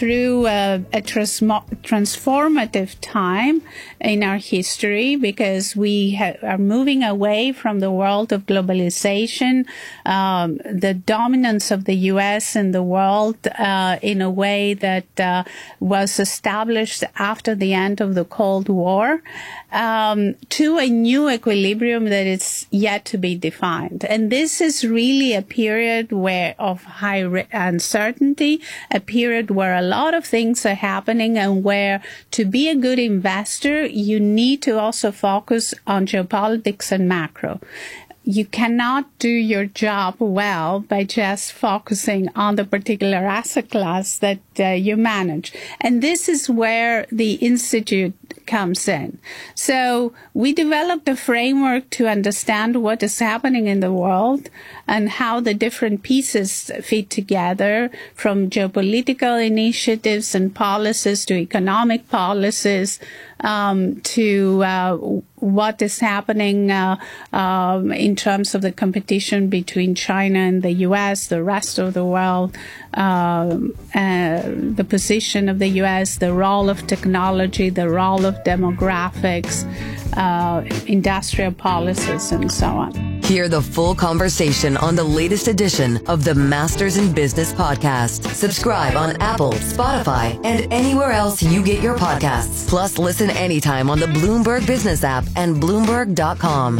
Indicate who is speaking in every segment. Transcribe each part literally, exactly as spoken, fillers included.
Speaker 1: through a, a transmo- transformative time in our history because we ha- are moving away from the world of globalization, um, the dominance of the U S in the world uh, in a way that uh, was established after the end of the Cold War, um, to a new equilibrium that is yet to be defined. And this is really a period where of high re- uncertainty, a period where a lot of things are happening and where to be a good investor, you need to also focus on geopolitics and macro. You cannot do your job well by just focusing on the particular asset class that uh, you manage. And this is where the Institute comes in. So we developed a framework to understand what is happening in the world and how the different pieces fit together, from geopolitical initiatives and policies to economic policies, um, to uh, what is happening uh, um, in terms of the competition between China and the U S, the rest of the world, uh, uh, the position of the U S, the role of technology, the role of demographics, uh, industrial policies, and so on.
Speaker 2: Hear the full conversation on the latest edition of the Masters in Business podcast. Subscribe on Apple, Spotify, and anywhere else you get your podcasts. Plus, listen anytime on the Bloomberg Business app and Bloomberg dot com.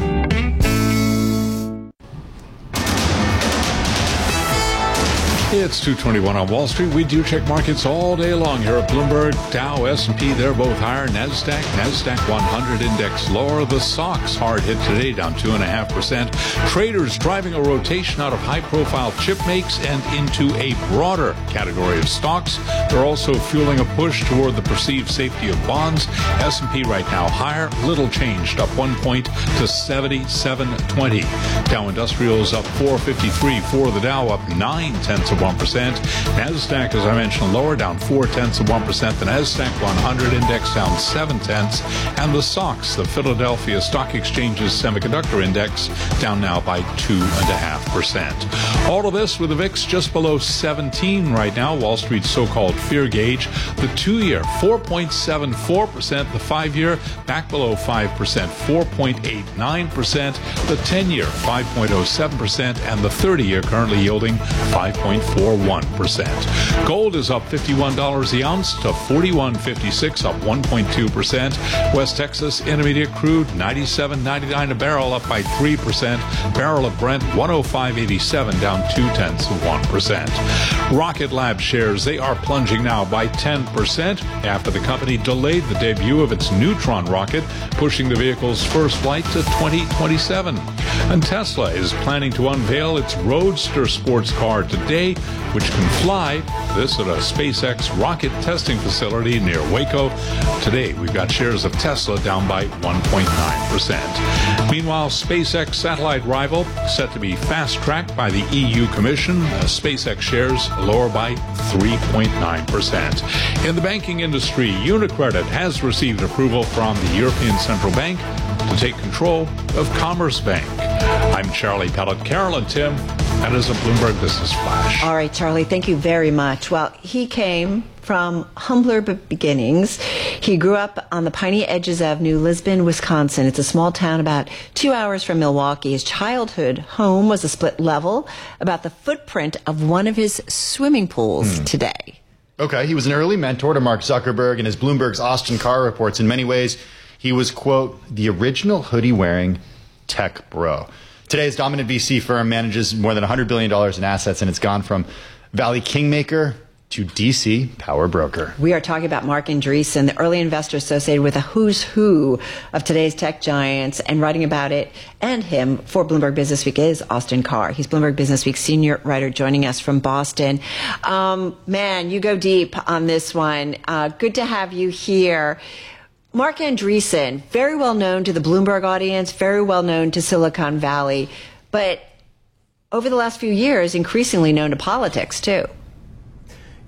Speaker 3: It's two twenty-one on Wall Street. We do check markets all day long here at Bloomberg. Dow, S and P, they're both higher. NASDAQ, NASDAQ one hundred index lower. The S O X hard hit today, down two point five percent. Traders driving a rotation out of high-profile chip makes and into a broader category of stocks. They're also fueling a push toward the perceived safety of bonds. S and P right now higher, little changed, up one point to seventy-seven twenty. Dow Industrials up four fifty-three for the Dow, up nine tenths of one percent. NASDAQ, as I mentioned, lower, down four tenths of one percent. The NASDAQ one hundred index down seven tenths. And the S O X, the Philadelphia Stock Exchange's semiconductor index, down now by two point five percent. All of this with the V I X just below seventeen right now. Wall Street's so-called fear gauge. The two-year, four point seven four percent. The five-year, back below five percent, four point eight nine percent. The ten-year, five point oh seven percent. And the thirty-year currently yielding five point four one percent. Gold is up fifty-one dollars the ounce to forty-one fifty-six, up one point two percent. West Texas Intermediate crude ninety-seven ninety-nine a barrel, up by three percent. Barrel of Brent one oh five eighty-seven, down two tenths of one percent. Rocket Lab shares, they are plunging now by ten percent after the company delayed the debut of its Neutron rocket, pushing the vehicle's first flight to twenty twenty-seven. And Tesla is planning to unveil its Roadster sports car today, which can fly. This at a SpaceX rocket testing facility near Waco. Today, we've got shares of Tesla down by one point nine percent. Meanwhile, SpaceX satellite rival set to be fast-tracked by the E U Commission. Uh, SpaceX shares lower by three point nine percent. In the banking industry, UniCredit has received approval from the European Central Bank to take control of Commerce Bank. I'm Charlie Pellet. Carolyn Tim, that is a Bloomberg Business Flash.
Speaker 4: All right, Charlie, thank you very much. Well, he came from humbler beginnings. He grew up on the Piney Edges Avenue, Lisbon, Wisconsin. It's a small town about two hours from Milwaukee. His childhood home was a split level, about the footprint of one of his swimming pools mm. today.
Speaker 5: Okay, he was an early mentor to Mark Zuckerberg, and as Bloomberg's Austin Carr reports, in many ways, he was, quote, the original hoodie-wearing tech bro. Today's dominant V C firm manages more than one hundred billion dollars in assets, and it's gone from Valley Kingmaker to D C Power Broker.
Speaker 4: We are talking about Marc Andreessen, the early investor associated with a who's who of today's tech giants, and writing about it and him for Bloomberg Business Week is Austin Carr. He's Bloomberg Business Week senior writer joining us from Boston. Um, man, you go deep on this one. Uh, good to have you here. Marc Andreessen, very well known to the Bloomberg audience, very well known to Silicon Valley, but over the last few years, increasingly known to politics, too.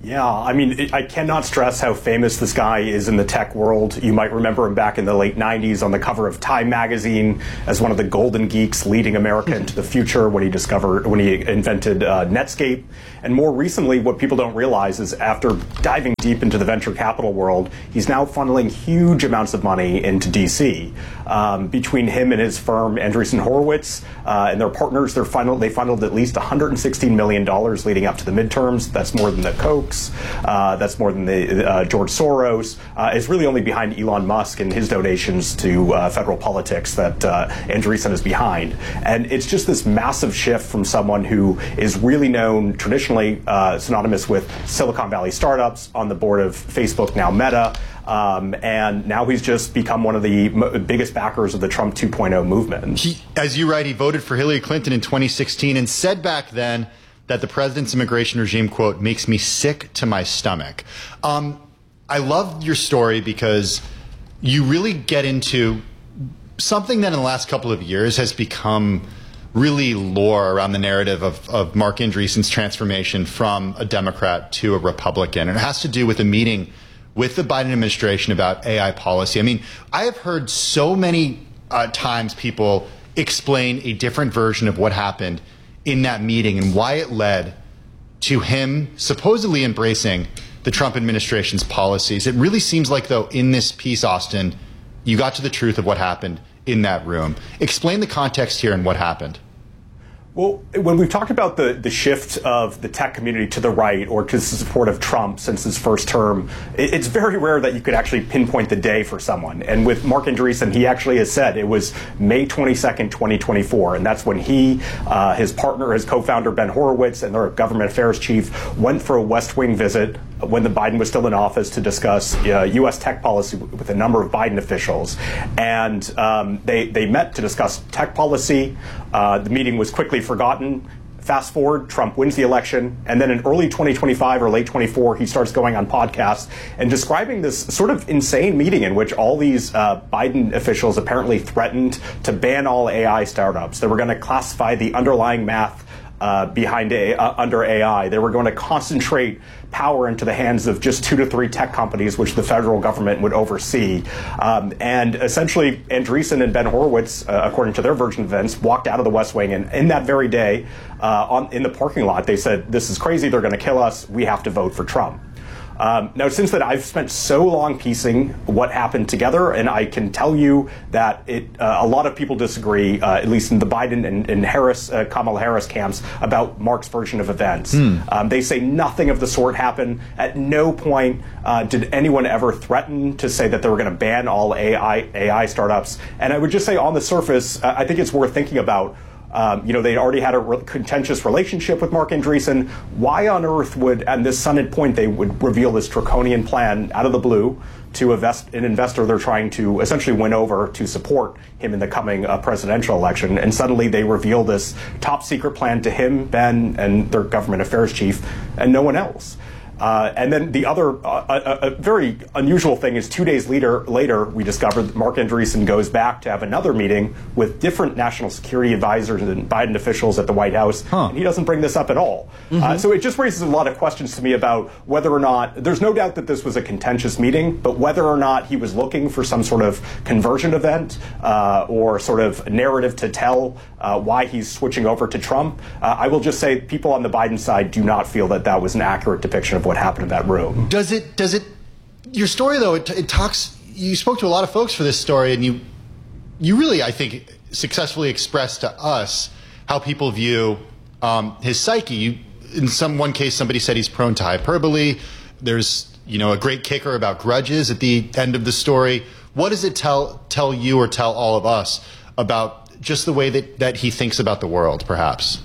Speaker 6: Yeah, I mean, it, I cannot stress how famous this guy is in the tech world. You might remember him back in the late nineties on the cover of Time magazine as one of the golden geeks leading America into the future when he discovered, when he invented uh, Netscape. And more recently, what people don't realize is after diving deep into the venture capital world, he's now funneling huge amounts of money into D C. Um, between him and his firm, Andreessen Horowitz, uh, and their partners, they're funneled, they funneled at least one hundred sixteen million dollars leading up to the midterms. That's more than the Kochs. Uh, that's more than the uh, George Soros. Uh, it's really only behind Elon Musk and his donations to uh, federal politics that uh, Andreessen is behind. And it's just this massive shift from someone who is really known, traditionally uh, synonymous with Silicon Valley startups, on the board of Facebook, now Meta. Um, and now he's just become one of the m- biggest backers of the Trump two point oh movement.
Speaker 5: He, as you write, he voted for Hillary Clinton in twenty sixteen and said back then that the president's immigration regime, quote, makes me sick to my stomach. Um, I love your story because you really get into something that in the last couple of years has become really lore around the narrative of, of Marc Andreessen's transformation from a Democrat to a Republican. And it has to do with a meeting with the Biden administration about A I policy. I mean, I have heard so many uh, times people explain a different version of what happened in that meeting and why it led to him supposedly embracing the Trump administration's policies. It really seems like, though, in this piece, Austin, you got to the truth of what happened in that room. Explain the context here and what happened.
Speaker 6: Well, when we've talked about the, the shift of the tech community to the right or to the support of Trump since his first term, it, it's very rare that you could actually pinpoint the day for someone. And with Marc Andreessen, he actually has said it was May twenty-second, twenty twenty-four. And that's when he, uh, his partner, his co-founder, Ben Horowitz, and their government affairs chief went for a West Wing visit when the Biden was still in office to discuss uh, U S tech policy with a number of Biden officials. And um, they, they met to discuss tech policy. Uh, the meeting was quickly forgotten. Fast forward, Trump wins the election, and then in early twenty twenty-five or late twenty-four, he starts going on podcasts and describing this sort of insane meeting in which all these uh, Biden officials apparently threatened to ban all A I startups. They were going to classify the underlying math Uh, behind a, uh, under A I. They were going to concentrate power into the hands of just two to three tech companies, which the federal government would oversee. Um, and essentially, Andreessen and Ben Horowitz, uh, according to their version of events, walked out of the West Wing. And in that very day, uh, on, in the parking lot, they said, "This is crazy. They're going to kill us. We have to vote for Trump." Um, now, since then, I've spent so long piecing what happened together, and I can tell you that it, uh, a lot of people disagree, uh, at least in the Biden and, and Harris, uh, Kamala Harris camps, about Mark's version of events. Hmm. Um, they say nothing of the sort happened. At no point uh, did anyone ever threaten to say that they were going to ban all A I, A I startups. And I would just say on the surface, uh, I think it's worth thinking about. Um, you know, they already had a re- contentious relationship with Marc Andreessen. Why on earth would, at this Senate point, they would reveal this draconian plan out of the blue to invest an investor they're trying to essentially win over to support him in the coming uh, presidential election? And suddenly they reveal this top secret plan to him, Ben, and their government affairs chief, and no one else. Uh, and then the other uh, a, a very unusual thing is two days later, later we discovered that Marc Andreessen goes back to have another meeting with different national security advisors and Biden officials at the White House, huh. and he doesn't bring this up at all. Mm-hmm. Uh, so it just raises a lot of questions to me about whether or not, there's no doubt that this was a contentious meeting, but whether or not he was looking for some sort of conversion event uh, or sort of narrative to tell uh, why he's switching over to Trump. Uh, I will just say people on the Biden side do not feel that that was an accurate depiction of what happened in that room.
Speaker 5: Does it, does it, your story though, it, it talks, you spoke to a lot of folks for this story, and you, you really, I think, successfully expressed to us how people view um, his psyche. You, in some one case, somebody said he's prone to hyperbole. There's, you know, a great kicker about grudges at the end of the story. What does it tell, tell you or tell all of us about just the way that, that he thinks about the world, perhaps?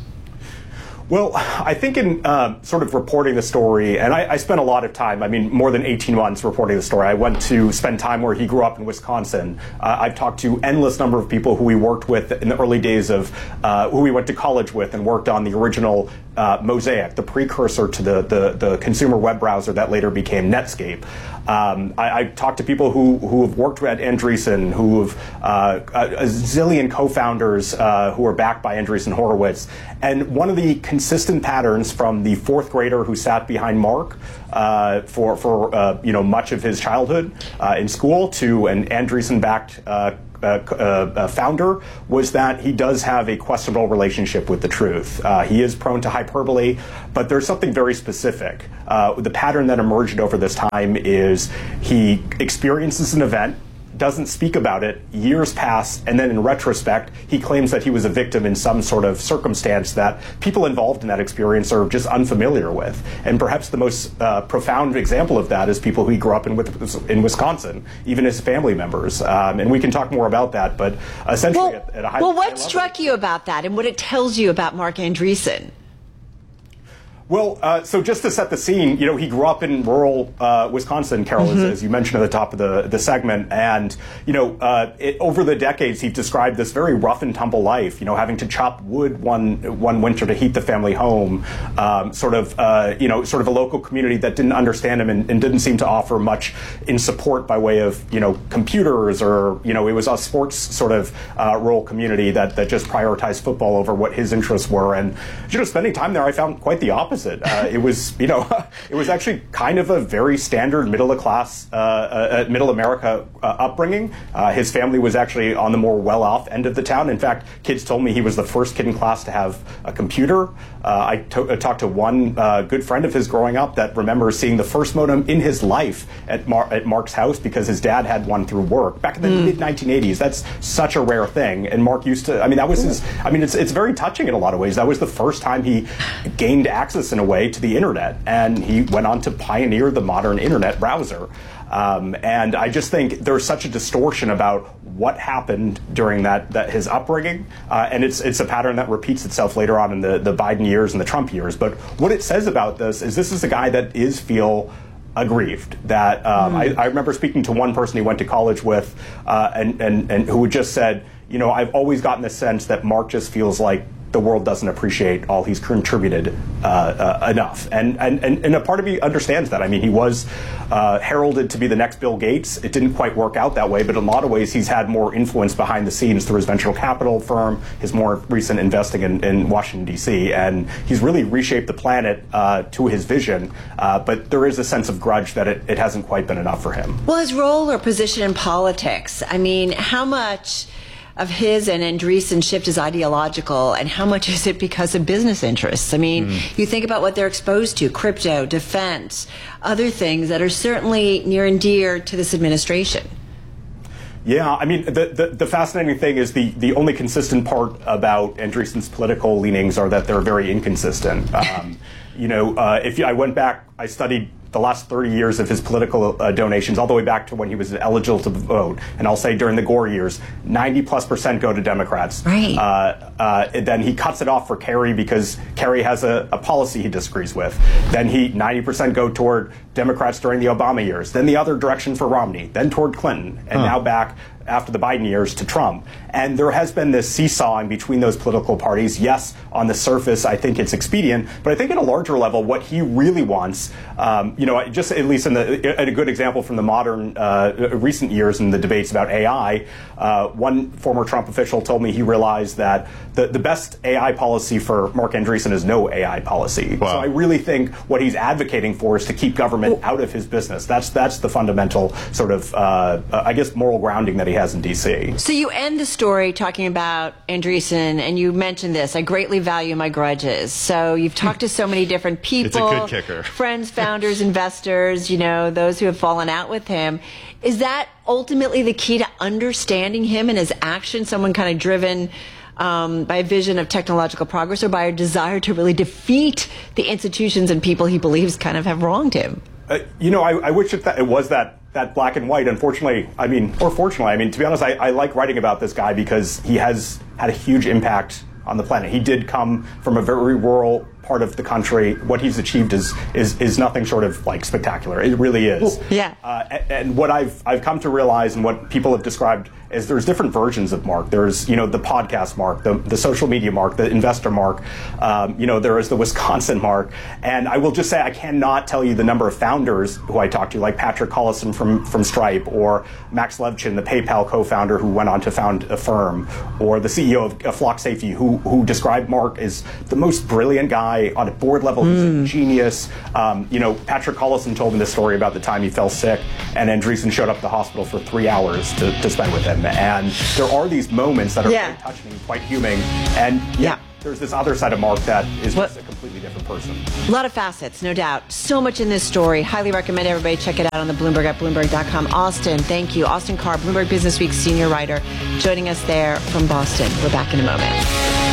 Speaker 6: Well, I think in uh, sort of reporting the story, and I, I spent a lot of time, I mean, more than eighteen months reporting the story. I went to spend time where he grew up in Wisconsin. Uh, I've talked to endless number of people who we worked with in the early days of, uh, who we went to college with and worked on the original uh, Mosaic, the precursor to the, the, the consumer web browser that later became Netscape. Um, I, I talked to people who, who have worked at Andreessen, who have uh, a, a zillion co-founders uh, who are backed by Andreessen Horowitz. And one of the consistent patterns from the fourth grader who sat behind Mark uh, for for uh, you know much of his childhood uh, in school to an Andreessen-backed uh, Uh, uh, founder, was that he does have a questionable relationship with the truth. Uh, he is prone to hyperbole, but there's something very specific. Uh, the pattern that emerged over this time is he experiences an event, doesn't speak about it, years pass, and then in retrospect, he claims that he was a victim in some sort of circumstance that people involved in that experience are just unfamiliar with. And perhaps the most uh, profound example of that is people who he grew up in, with, in Wisconsin, even his family members. Um, and we can talk more about that, but essentially
Speaker 4: well,
Speaker 6: at, at a high
Speaker 4: Well, what
Speaker 6: high
Speaker 4: struck
Speaker 6: level,
Speaker 4: you about that and what it tells you about Mark Andreessen?
Speaker 6: Well, uh, so just to set the scene, you know, he grew up in rural uh, Wisconsin, Carol, mm-hmm. as, as you mentioned at the top of the, the segment. And, you know, uh, it, over the decades, he described this very rough and tumble life, you know, having to chop wood one one winter to heat the family home, um, sort of, uh, you know, sort of a local community that didn't understand him and, and didn't seem to offer much in support by way of, you know, computers or, you know, it was a sports sort of uh, rural community that, that just prioritized football over what his interests were. And, you know, spending time there, I found quite the opposite. Uh, it was, you know, it was actually kind of a very standard middle class, uh, uh, middle America uh, upbringing. Uh, his family was actually on the more well-off end of the town. In fact, kids told me he was the first kid in class to have a computer. Uh, I, to- I talked to one uh, good friend of his growing up that remembers seeing the first modem in his life at, Mar- at Mark's house because his dad had one through work back in the mm. mid nineteen eighties. That's such a rare thing. And Mark used to, I mean, that was his, I mean, it's it's very touching in a lot of ways. That was the first time he gained access in a way to the internet, and he went on to pioneer the modern internet browser. Um, and I just think there's such a distortion about what happened during that, that his upbringing, uh, and it's it's a pattern that repeats itself later on in the, the Biden years and the Trump years. But what it says about this is this is a guy that is feel aggrieved. That um, mm. I, I remember speaking to one person he went to college with, uh, and, and and who just said, you know, I've always gotten the sense that Mark just feels like the world doesn't appreciate all he's contributed uh, uh, enough. And, and, and, and a part of me understands that. I mean, he was uh, heralded to be the next Bill Gates. It didn't quite work out that way, but in a lot of ways, he's had more influence behind the scenes through his venture capital firm, his more recent investing in, in Washington, D C, and he's really reshaped the planet uh, to his vision. Uh, but there is a sense of grudge that it, it hasn't quite been enough for him.
Speaker 4: Well, his role or position in politics, I mean, how much of his and Andreessen shift is ideological, and how much is it because of business interests? I mean, mm. you think about what they're exposed to, crypto, defense, other things that are certainly near and dear to this administration.
Speaker 6: Yeah, I mean, the, the, the fascinating thing is the, the only consistent part about Andreessen's political leanings are that they're very inconsistent. Um, you know, uh, if you, I went back, I studied the last thirty years of his political uh, donations, all the way back to when he was eligible to vote. And I'll say during the Gore years, ninety plus percent go to Democrats.
Speaker 4: Right.
Speaker 6: Uh, uh, then he cuts it off for Kerry because Kerry has a, a policy he disagrees with. Then he ninety percent go toward Democrats during the Obama years. Then the other direction for Romney. Then toward Clinton. And huh. now back after the Biden years to Trump. And there has been this seesawing between those political parties. Yes, on the surface, I think it's expedient, but I think at a larger level, what he really wants, um, you know, just at least in the, a good example from the modern uh, recent years in the debates about A I, uh, one former Trump official told me he realized that the, the best A I policy for Mark Andreessen is no A I policy. Wow. So I really think what he's advocating for is to keep government well, out of his business. That's that's the fundamental sort of, uh, I guess, moral grounding that he has in D C.
Speaker 4: So you end the story talking about Andreessen, and you mentioned this, I greatly value my grudges. So you've talked to so many different people.
Speaker 5: It's a good kicker.
Speaker 4: Friends, founders, investors, you know, those who have fallen out with him. Is that ultimately the key to understanding him and his actions, someone kind of driven um, by a vision of technological progress or by a desire to really defeat the institutions and people he believes kind of have wronged him?
Speaker 6: Uh, you know, I, I wish it, that it was that that black and white. Unfortunately, I mean, or fortunately, I mean, to be honest, I, I like writing about this guy because he has had a huge impact on the planet. He did come from a very rural part of the country, what he's achieved is is is nothing short of like spectacular. It really is.
Speaker 4: Yeah.
Speaker 6: Uh, and, and what I've I've come to realize, and what people have described, is there's different versions of Mark. There's, you know, the podcast Mark, the, the social media Mark, the investor Mark. Um, you know, there is the Wisconsin Mark. And I will just say I cannot tell you the number of founders who I talked to, like Patrick Collison from, from Stripe, or Max Levchin, the PayPal co-founder who went on to found Affirm, or the C E O of, of Flock Safety, who, who described Mark as the most brilliant guy on a board level. He's mm. a genius. Um, you know, Patrick Collison told me this story about the time he fell sick, and Andreessen showed up at the hospital for three hours to, to spend with him. And there are these moments that are
Speaker 4: yeah.
Speaker 6: quite touching and quite human. And yeah, yeah, there's this other side of Mark that is what? just a completely different person.
Speaker 4: A lot of facets, no doubt. So much in this story. Highly recommend everybody check it out on the Bloomberg at Bloomberg dot com. Austin, thank you. Austin Carr, Bloomberg Business Week senior writer, joining us there from Boston. We're back in a moment.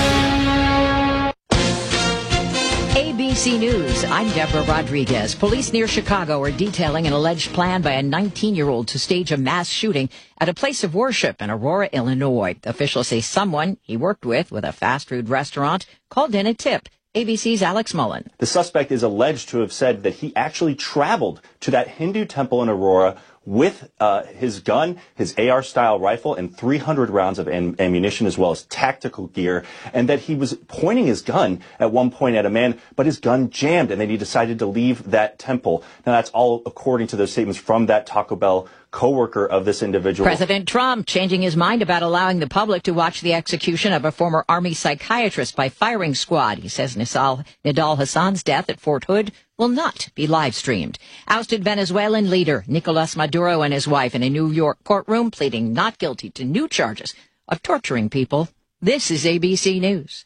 Speaker 7: A B C News, I'm Deborah Rodriguez. Police near Chicago are detailing an alleged plan by a nineteen-year-old to stage a mass shooting at a place of worship in Aurora, Illinois. Officials say someone he worked with with a fast food restaurant called in a tip. A B C's Alex Mullen.
Speaker 8: The suspect is alleged to have said that he actually traveled to that Hindu temple in Aurora with uh, his gun, his A R-style rifle, and three hundred rounds of am- ammunition, as well as tactical gear, and that he was pointing his gun at one point at a man, but his gun jammed, and then he decided to leave that temple. Now, that's all according to those statements from that Taco Bell co-worker of this individual.
Speaker 7: President Trump changing his mind about allowing the public to watch the execution of a former Army psychiatrist by firing squad. He says Nidal, Nidal Hassan's death at Fort Hood will not be live-streamed. Ousted Venezuelan leader Nicolas Maduro and his wife in a New York courtroom pleading not guilty to new charges of torturing people. This is A B C News.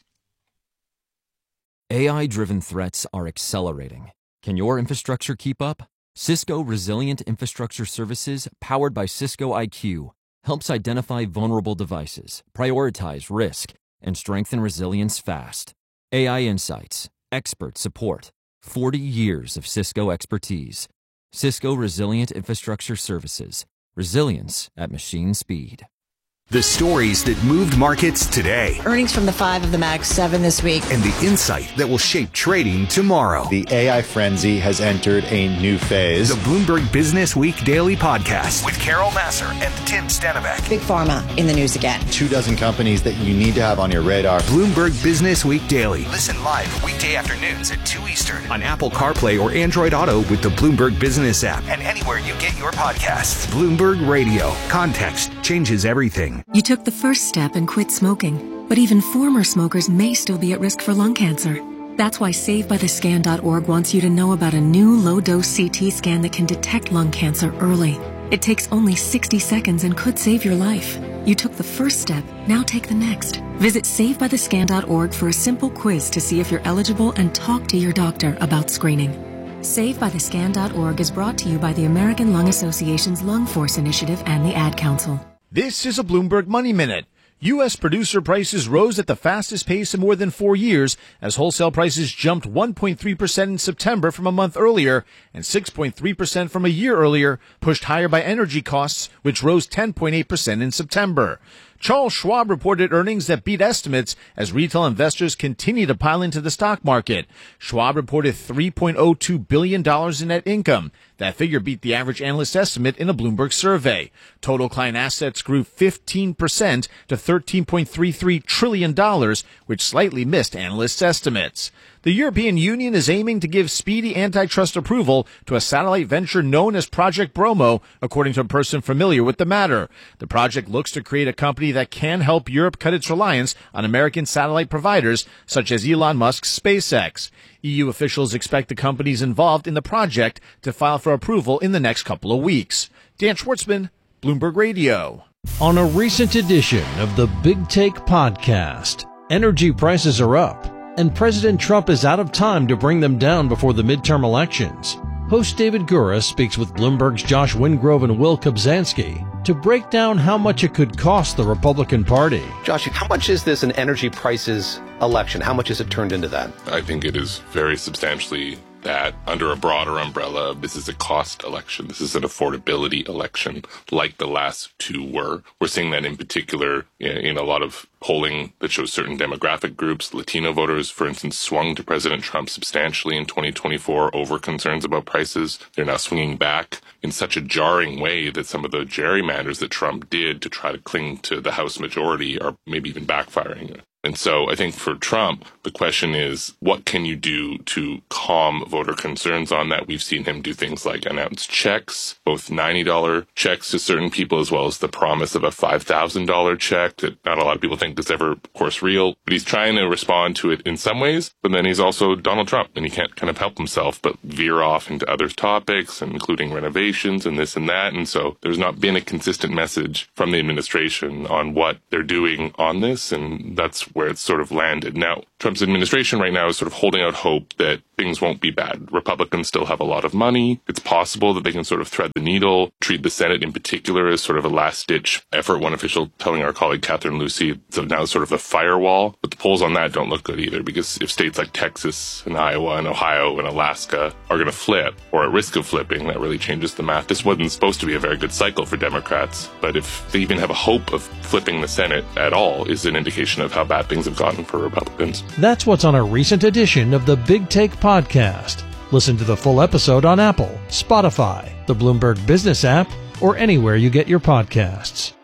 Speaker 9: A I-driven threats are accelerating. Can your infrastructure keep up? Cisco Resilient Infrastructure Services, powered by Cisco I Q, helps identify vulnerable devices, prioritize risk, and strengthen resilience fast. A I insights, expert support, forty years of Cisco expertise. Cisco Resilient Infrastructure Services, resilience at machine speed.
Speaker 10: The stories that moved markets today.
Speaker 4: Earnings from the five of the Mag seven this week.
Speaker 10: And the insight that will shape trading tomorrow.
Speaker 5: The A I frenzy has entered a new phase.
Speaker 10: The Bloomberg Business Week Daily Podcast with Carol Massar and Tim Stenbeck.
Speaker 4: Big Pharma in the news again.
Speaker 5: Two dozen companies that you need to have on your radar.
Speaker 10: Bloomberg Business Week Daily. Listen live weekday afternoons at two Eastern on Apple CarPlay or Android Auto with the Bloomberg Business app and anywhere you get your podcasts. Bloomberg Radio. Context changes everything.
Speaker 11: You took the first step and quit smoking, but even former smokers may still be at risk for lung cancer. That's why Save By The Scan dot org wants you to know about a new low-dose C T scan that can detect lung cancer early. It takes only sixty seconds and could save your life. You took the first step, now take the next. Visit Save By The Scan dot org for a simple quiz to see if you're eligible and talk to your doctor about screening. Save By The Scan dot org is brought to you by the American Lung Association's Lung Force Initiative and the Ad Council.
Speaker 12: This is a Bloomberg Money Minute. U S producer prices rose at the fastest pace in more than four years as wholesale prices jumped one point three percent in September from a month earlier and six point three percent from a year earlier, pushed higher by energy costs, which rose ten point eight percent in September. Charles Schwab reported earnings that beat estimates as retail investors continue to pile into the stock market. Schwab reported three point oh two billion dollars in net income. That figure beat the average analyst estimate in a Bloomberg survey. Total client assets grew fifteen percent to thirteen point three three trillion dollars, which slightly missed analysts' estimates. The European Union is aiming to give speedy antitrust approval to a satellite venture known as Project Bromo, according to a person familiar with the matter. The project looks to create a company that can help Europe cut its reliance on American satellite providers, such as Elon Musk's SpaceX. E U officials expect the companies involved in the project to file for approval in the next couple of weeks. Dan Schwartzman, Bloomberg Radio.
Speaker 13: On a recent edition of the Big Take podcast, energy prices are up, and President Trump is out of time to bring them down before the midterm elections. Host David Gura speaks with Bloomberg's Josh Wingrove and Will Kobzanski to break down how much it could cost the Republican Party.
Speaker 14: Josh, how much is this an energy prices election? How much has it turned into that?
Speaker 15: I think it is very substantially that under a broader umbrella. This is a cost election. This is an affordability election like the last two were. We're seeing that in particular in, in a lot of polling that shows certain demographic groups, Latino voters, for instance, swung to President Trump substantially in twenty twenty-four over concerns about prices. They're now swinging back in such a jarring way that some of the gerrymanders that Trump did to try to cling to the House majority are maybe even backfiring. And so I think for Trump, the question is, what can you do to calm voter concerns on that? We've seen him do things like announce checks, both ninety dollars checks to certain people, as well as the promise of a five thousand dollars check that not a lot of people think is ever, of course, real. But he's trying to respond to it in some ways, but then he's also Donald Trump, and he can't kind of help himself but veer off into other topics, including renovations and this and that. And so there's not been a consistent message from the administration on what they're doing on this, and that's where it's sort of landed. Now, Trump's administration right now is sort of holding out hope that things won't be bad. Republicans still have a lot of money. It's possible that they can sort of thread the needle, treat the Senate in particular as sort of a last-ditch effort. One official telling our colleague Catherine Lucy it's now sort of a firewall. But the polls on that don't look good either, because if states like Texas and Iowa and Ohio and Alaska are going to flip, or at risk of flipping, that really changes the math. This wasn't supposed to be a very good cycle for Democrats, but if they even have a hope of flipping the Senate at all, is an indication of how bad things have gotten for Republicans.
Speaker 13: That's what's on a recent edition of the Big Take Podcast. Listen to the full episode on Apple, Spotify, the Bloomberg Business app, or anywhere you get your podcasts.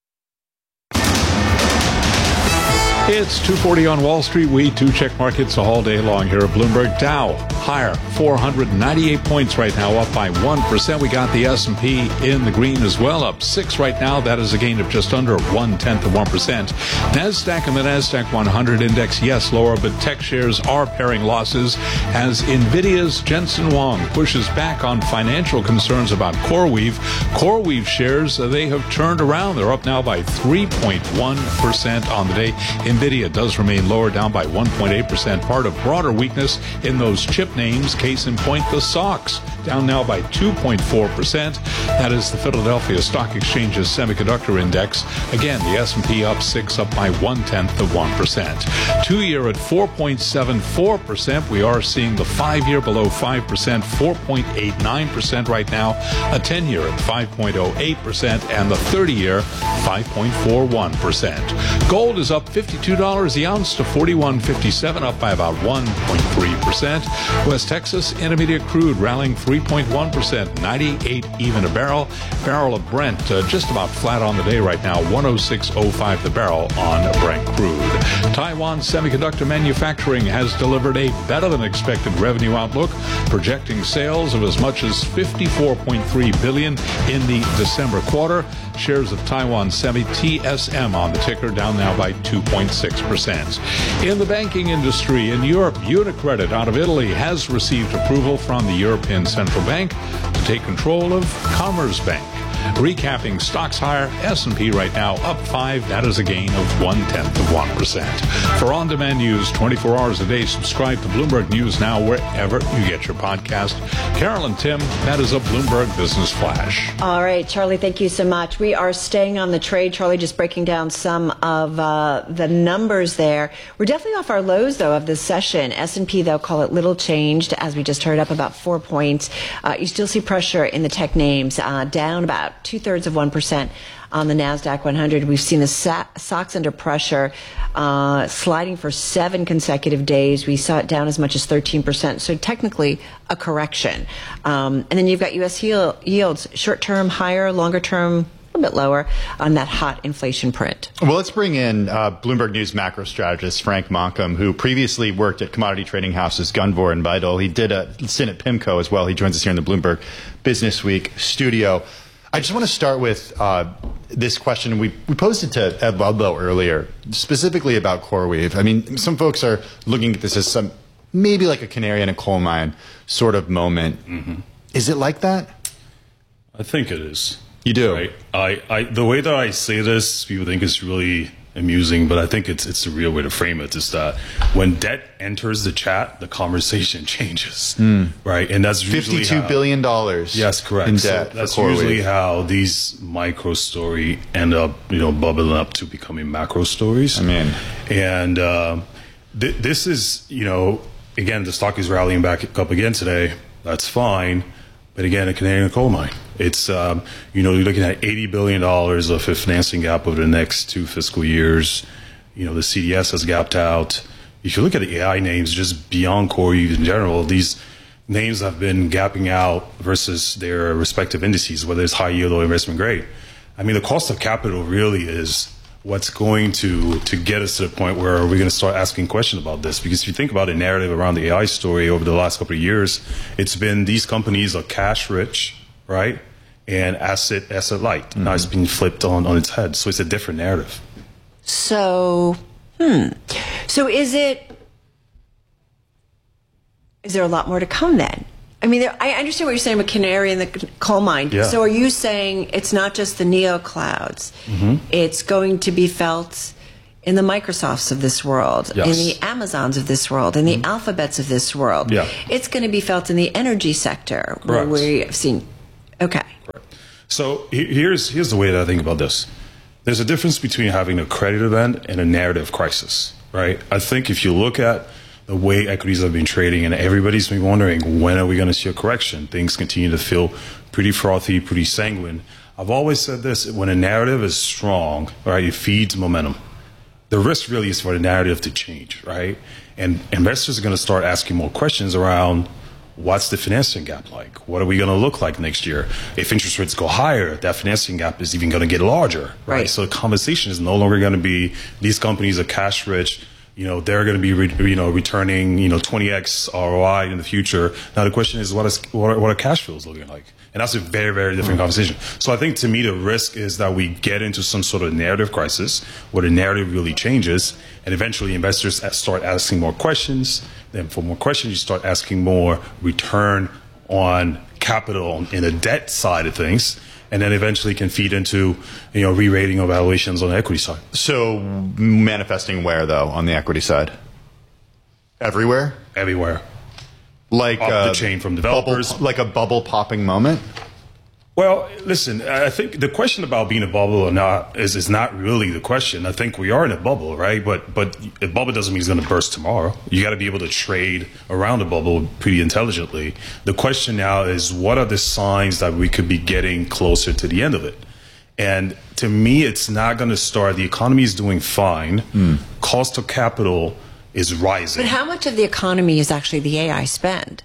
Speaker 3: It's two forty on Wall Street. We do check markets all day long here at Bloomberg. Dow higher, four hundred ninety-eight points right now, up by one percent. We got the S and P in the green as well, up six right now. That is a gain of just under one-tenth of one percent. NASDAQ and the NASDAQ one hundred index, yes, lower, but tech shares are paring losses as NVIDIA's Jensen Huang pushes back on financial concerns about CoreWeave. CoreWeave shares, they have turned around. They're up now by three point one percent on the day. NVIDIA does remain lower, down by one point eight percent, part of broader weakness in those chip names. Case in point, the S O X, down now by two point four percent. That is the Philadelphia Stock Exchange's semiconductor index. Again, the S and P up six, up by one-tenth of one percent. Two-year at four point seven four percent. We are seeing the five-year below five percent, four point eight nine percent right now. A ten-year at five point oh eight percent, and the thirty-year, five point four one percent. Gold is up fifty-two dollars the ounce to forty-one fifty-seven, up by about one point three percent. West Texas Intermediate crude rallying three point one percent, ninety-eight even a barrel. Barrel of Brent uh, just about flat on the day right now, one oh six oh five the barrel on Brent crude. Taiwan Semiconductor Manufacturing has delivered a better than expected revenue outlook, projecting sales of as much as fifty-four point three billion dollars in the December quarter. Shares of Taiwan Semi, T S M on the ticker, down now by two point six percent. In the banking industry in Europe, Unicredit out of Italy has received approval from the European Central Bank to take control of Commerzbank. Recapping stocks higher, S and P right now up five. That is a gain of one-tenth of one percent. For on-demand news twenty-four hours a day, subscribe to Bloomberg News Now wherever you get your podcast. Carol and Tim, that is a Bloomberg Business Flash.
Speaker 4: All right, Charlie, thank you so much. We are staying on the trade. Charlie just breaking down some of uh, the numbers there. We're definitely off our lows, though, of this session. S and P, they'll call it little changed, as we just heard, up about four points. Uh, you still see pressure in the tech names, uh, down about two-thirds of one percent on the NASDAQ one hundred. We've seen the S O X under pressure, uh, sliding for seven consecutive days. We saw it down as much as thirteen percent, so technically a correction. Um, and then you've got U S yields, short-term higher, longer-term a little bit lower on that hot inflation print.
Speaker 5: Well, let's bring in uh, Bloomberg News macro strategist Frank Monkham, who previously worked at commodity trading houses Gunvor and Vital. He did a stint at PIMCO as well. He joins us here in the Bloomberg Business Week studio. I just want to start with uh, this question. We, we posed it to Ed Ludlow earlier, specifically about CoreWeave. I mean, some folks are looking at this as some maybe like a canary in a coal mine sort of moment. Mm-hmm. Is it like that?
Speaker 16: I think it is.
Speaker 5: You do?
Speaker 16: Right? I, I, the way that I say this, people think it's really amusing, but I think it's it's the real way to frame it, is that when debt enters the chat, the conversation changes, mm. right? And that's usually
Speaker 5: fifty-two billion dollars.
Speaker 16: Yes, correct.
Speaker 5: In
Speaker 16: so
Speaker 5: debt
Speaker 16: that's
Speaker 5: for
Speaker 16: usually how these micro story end up, you know, bubbling up to becoming macro stories.
Speaker 5: I mean,
Speaker 16: and uh, th- this is, you know, again, the stock is rallying back up again today. That's fine. But again, a canary in a coal mine. It's, um, you know, you're looking at eighty billion dollars of a financing gap over the next two fiscal years. You know, the C D S has gapped out. If you look at the A I names, just beyond core in general, these names have been gapping out versus their respective indices, whether it's high yield or investment grade. I mean, the cost of capital really is what's going to, to get us to the point where we're going to start asking questions about this. Because if you think about the narrative around the A I story over the last couple of years, it's been these companies are cash rich, right? And asset asset light. Mm-hmm. Now it's been flipped on, on its head. So it's a different narrative.
Speaker 4: So, hmm. So is it, is there a lot more to come then? I mean, there, I understand what you're saying with canary in the coal mine.
Speaker 16: Yeah.
Speaker 4: So are you saying it's not just the neo clouds?
Speaker 16: Mm-hmm.
Speaker 4: It's going to be felt in the Microsofts of this world,
Speaker 16: yes.
Speaker 4: in the Amazons of this world, in the mm-hmm. Alphabets of this world.
Speaker 16: Yeah.
Speaker 4: It's going to be felt in the energy sector.
Speaker 16: Correct.
Speaker 4: Where we've seen, okay.
Speaker 16: Correct. So here's, here's the way that I think about this. There's a difference between having a credit event and a narrative crisis, right? I think if you look at the way equities have been trading and everybody's been wondering, when are we going to see a correction? Things continue to feel pretty frothy, pretty sanguine. I've always said this, when a narrative is strong, right, it feeds momentum. The risk really is for the narrative to change, right? And investors are going to start asking more questions around, what's the financing gap like? What are we going to look like next year? If interest rates go higher, that financing gap is even going to get larger, right?
Speaker 4: Right.
Speaker 16: So the conversation is no longer going to be, these companies are cash rich, you know, they're going to be, re, you know, returning, you know, twenty x R O I in the future. Now the question is, what is what are, what are cash flows looking like? And that's a very, very different mm-hmm. conversation. So I think to me, the risk is that we get into some sort of narrative crisis where the narrative really changes, and eventually investors start asking more questions. Then for more questions, you start asking more return on capital in the debt side of things. And then eventually can feed into, you know, re-rating of valuations on the equity side.
Speaker 5: So manifesting where, though, on the equity side? Everywhere?
Speaker 16: Everywhere.
Speaker 5: Like
Speaker 16: Off
Speaker 5: uh,
Speaker 16: the chain from developers.
Speaker 5: Bubble, like a bubble popping moment?
Speaker 16: Well, listen, I think the question about being a bubble or not is, is not really the question. I think we are in a bubble, right? But but a bubble doesn't mean it's going to burst tomorrow. You got to be able to trade around a bubble pretty intelligently. The question now is, what are the signs that we could be getting closer to the end of it? And to me, it's not going to start. The economy is doing fine. Mm. Cost of capital is rising.
Speaker 4: But how much of the economy is actually the A I spend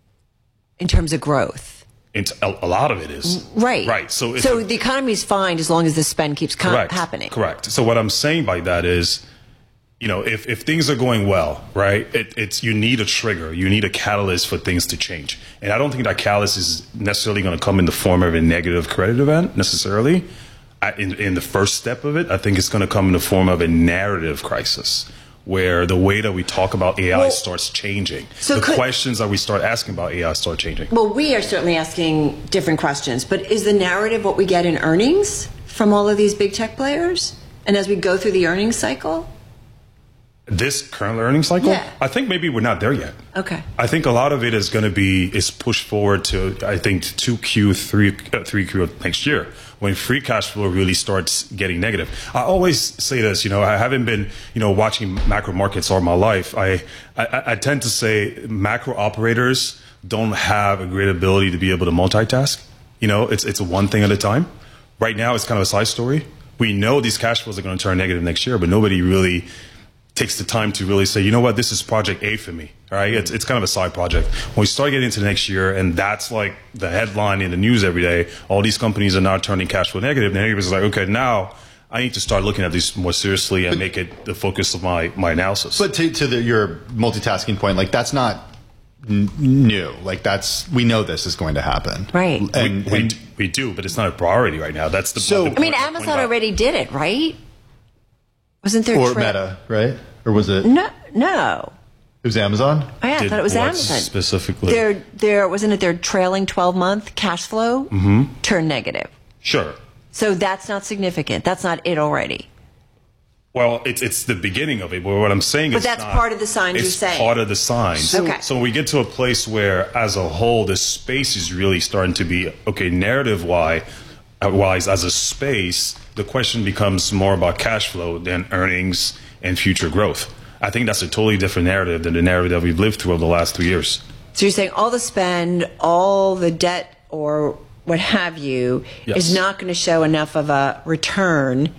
Speaker 4: in terms of growth?
Speaker 16: It's a, a lot of it is.
Speaker 4: Right.
Speaker 16: Right. So,
Speaker 4: so
Speaker 16: a,
Speaker 4: the economy is fine as long as the spend keeps com-
Speaker 16: correct,
Speaker 4: happening.
Speaker 16: Correct. So what I'm saying by that is, you know, if, if things are going well, right, it, it's you need a trigger. You need a catalyst for things to change. And I don't think that catalyst is necessarily going to come in the form of a negative credit event necessarily. I, in, in the first step of it, I think it's going to come in the form of a narrative crisis, where the way that we talk about A I well, starts changing.
Speaker 4: So
Speaker 16: the
Speaker 4: could,
Speaker 16: questions that we start asking about A I start changing.
Speaker 4: Well, we are certainly asking different questions, but is the narrative what we get in earnings from all of these big tech players? And as we go through the earnings cycle?
Speaker 16: This current earnings cycle?
Speaker 4: Yeah.
Speaker 16: I think maybe we're not there yet.
Speaker 4: Okay.
Speaker 16: I think a lot of it is going to be, is pushed forward to, I think, two Q, three, uh, three Q of next year, when free cash flow really starts getting negative. I always say this, you know, I haven't been, you know, watching macro markets all my life. I, I, I tend to say macro operators don't have a great ability to be able to multitask. You know, it's, it's one thing at a time. Right now, it's kind of a side story. We know these cash flows are going to turn negative next year, but nobody really takes the time to really say, you know what, this is project A for me, right? It's, it's kind of a side project. When we start getting into next year, and that's like the headline in the news every day, all these companies are now turning cash flow negative, and everybody's like, okay, now I need to start looking at this more seriously and but, make it the focus of my, my analysis.
Speaker 5: But to, to the, your multitasking point, like that's not n- new. Like that's, we know this is going to happen.
Speaker 4: Right.
Speaker 16: And, we, and, we, we do, but it's not a priority right now. That's the,
Speaker 5: so,
Speaker 16: the
Speaker 4: I mean, Amazon already did it, right? Wasn't there
Speaker 5: or
Speaker 4: tra-
Speaker 5: Meta, right? Or was it?
Speaker 4: No, no.
Speaker 5: It was Amazon?
Speaker 4: Oh, yeah, I
Speaker 16: Did
Speaker 4: thought it was
Speaker 16: what
Speaker 4: Amazon.
Speaker 16: Specifically.
Speaker 4: Their, their, wasn't it their trailing twelve month cash flow
Speaker 16: mm-hmm.
Speaker 4: turned negative?
Speaker 16: Sure.
Speaker 4: So that's not significant. That's not it already.
Speaker 16: Well, it's it's the beginning of it. But what I'm saying
Speaker 4: but
Speaker 16: is,
Speaker 4: that's
Speaker 16: not,
Speaker 4: part of the sign you're
Speaker 16: it's
Speaker 4: saying.
Speaker 16: part of the sign.
Speaker 4: So, okay.
Speaker 16: So we get to a place where, as a whole, the space is really starting to be okay. Narrative wise, wise as a space, the question becomes more about cash flow than earnings and future growth. I think that's a totally different narrative than the narrative that we've lived through over the last three years.
Speaker 4: So you're saying all the spend, all the debt, or what have you,
Speaker 16: yes.
Speaker 4: is not going to show enough of a return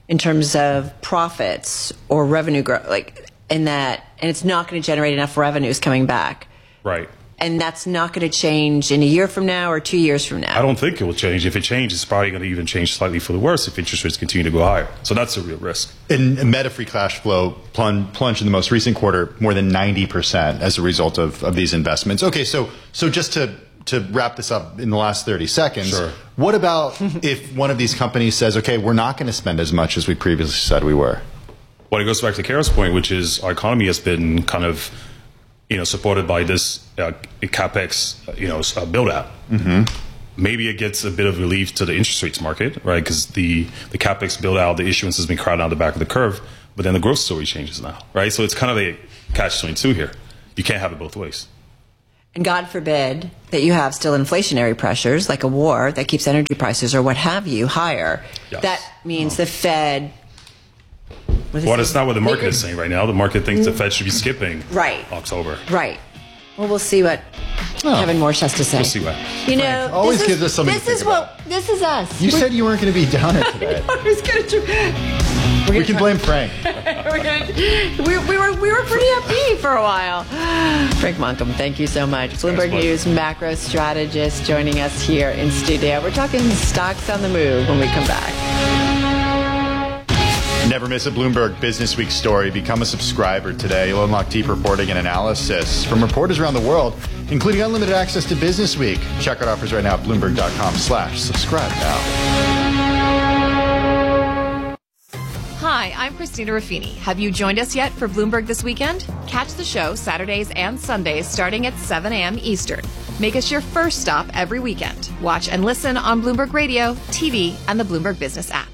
Speaker 4: in terms of profits or revenue growth, like in that, and it's not going to generate enough revenues coming back.
Speaker 16: Right.
Speaker 4: And that's not going to change in a year from now or two years from now.
Speaker 16: I don't think it will change. If it changes, it's probably going to even change slightly for the worse if interest rates continue to go higher. So that's a real risk.
Speaker 5: And Meta free cash flow plunged, plunged in the most recent quarter more than ninety percent as a result of, of these investments. Okay, so so just to, to wrap this up in the last thirty seconds,
Speaker 16: sure.
Speaker 5: What about if one of these companies says, okay, we're not going to spend as much as we previously said we were?
Speaker 16: Well, it goes back to Kara's point, which is our economy has been kind of, you know, supported by this uh, capex, you know, uh, build out.
Speaker 5: Mm-hmm.
Speaker 16: Maybe it gets a bit of relief to the interest rates market, right? Because the, the capex build out, the issuance has been crowded out the back of the curve, but then the growth story changes now, right? So it's kind of a catch twenty-two here. You can't have it both ways.
Speaker 4: And God forbid that you have still inflationary pressures, like a war that keeps energy prices or what have you higher.
Speaker 16: Yes.
Speaker 4: That means the Fed.
Speaker 16: Well, that's not what the market is saying right now. The market thinks the Fed should be skipping
Speaker 4: right.
Speaker 16: October.
Speaker 4: Right. Well, we'll see what oh. Kevin Morse has to say.
Speaker 16: We'll see what.
Speaker 4: You know,
Speaker 5: always
Speaker 4: this
Speaker 5: gives
Speaker 4: is,
Speaker 5: us something
Speaker 4: This
Speaker 5: to
Speaker 4: is
Speaker 5: think
Speaker 4: what
Speaker 5: about.
Speaker 4: this is us.
Speaker 5: You
Speaker 4: We're,
Speaker 5: said you weren't going to be downer today.
Speaker 4: I was going to.
Speaker 5: We can blame Frank.
Speaker 4: we're gonna, we, we were we were pretty upbeat for a while. Frank Monkham, thank you so much. Bloomberg News macro strategist joining us here in studio. We're talking stocks on the move when we come back.
Speaker 5: Never miss a Bloomberg Business Week story. Become a subscriber today. You'll unlock deep reporting and analysis from reporters around the world, including unlimited access to Business Week. Check out offers right now at Bloomberg.com slash subscribe now.
Speaker 17: Hi, I'm Christina Ruffini. Have you joined us yet for Bloomberg This Weekend? Catch the show Saturdays and Sundays starting at seven a.m. Eastern. Make us your first stop every weekend. Watch and listen on Bloomberg Radio, T V, and the Bloomberg Business app.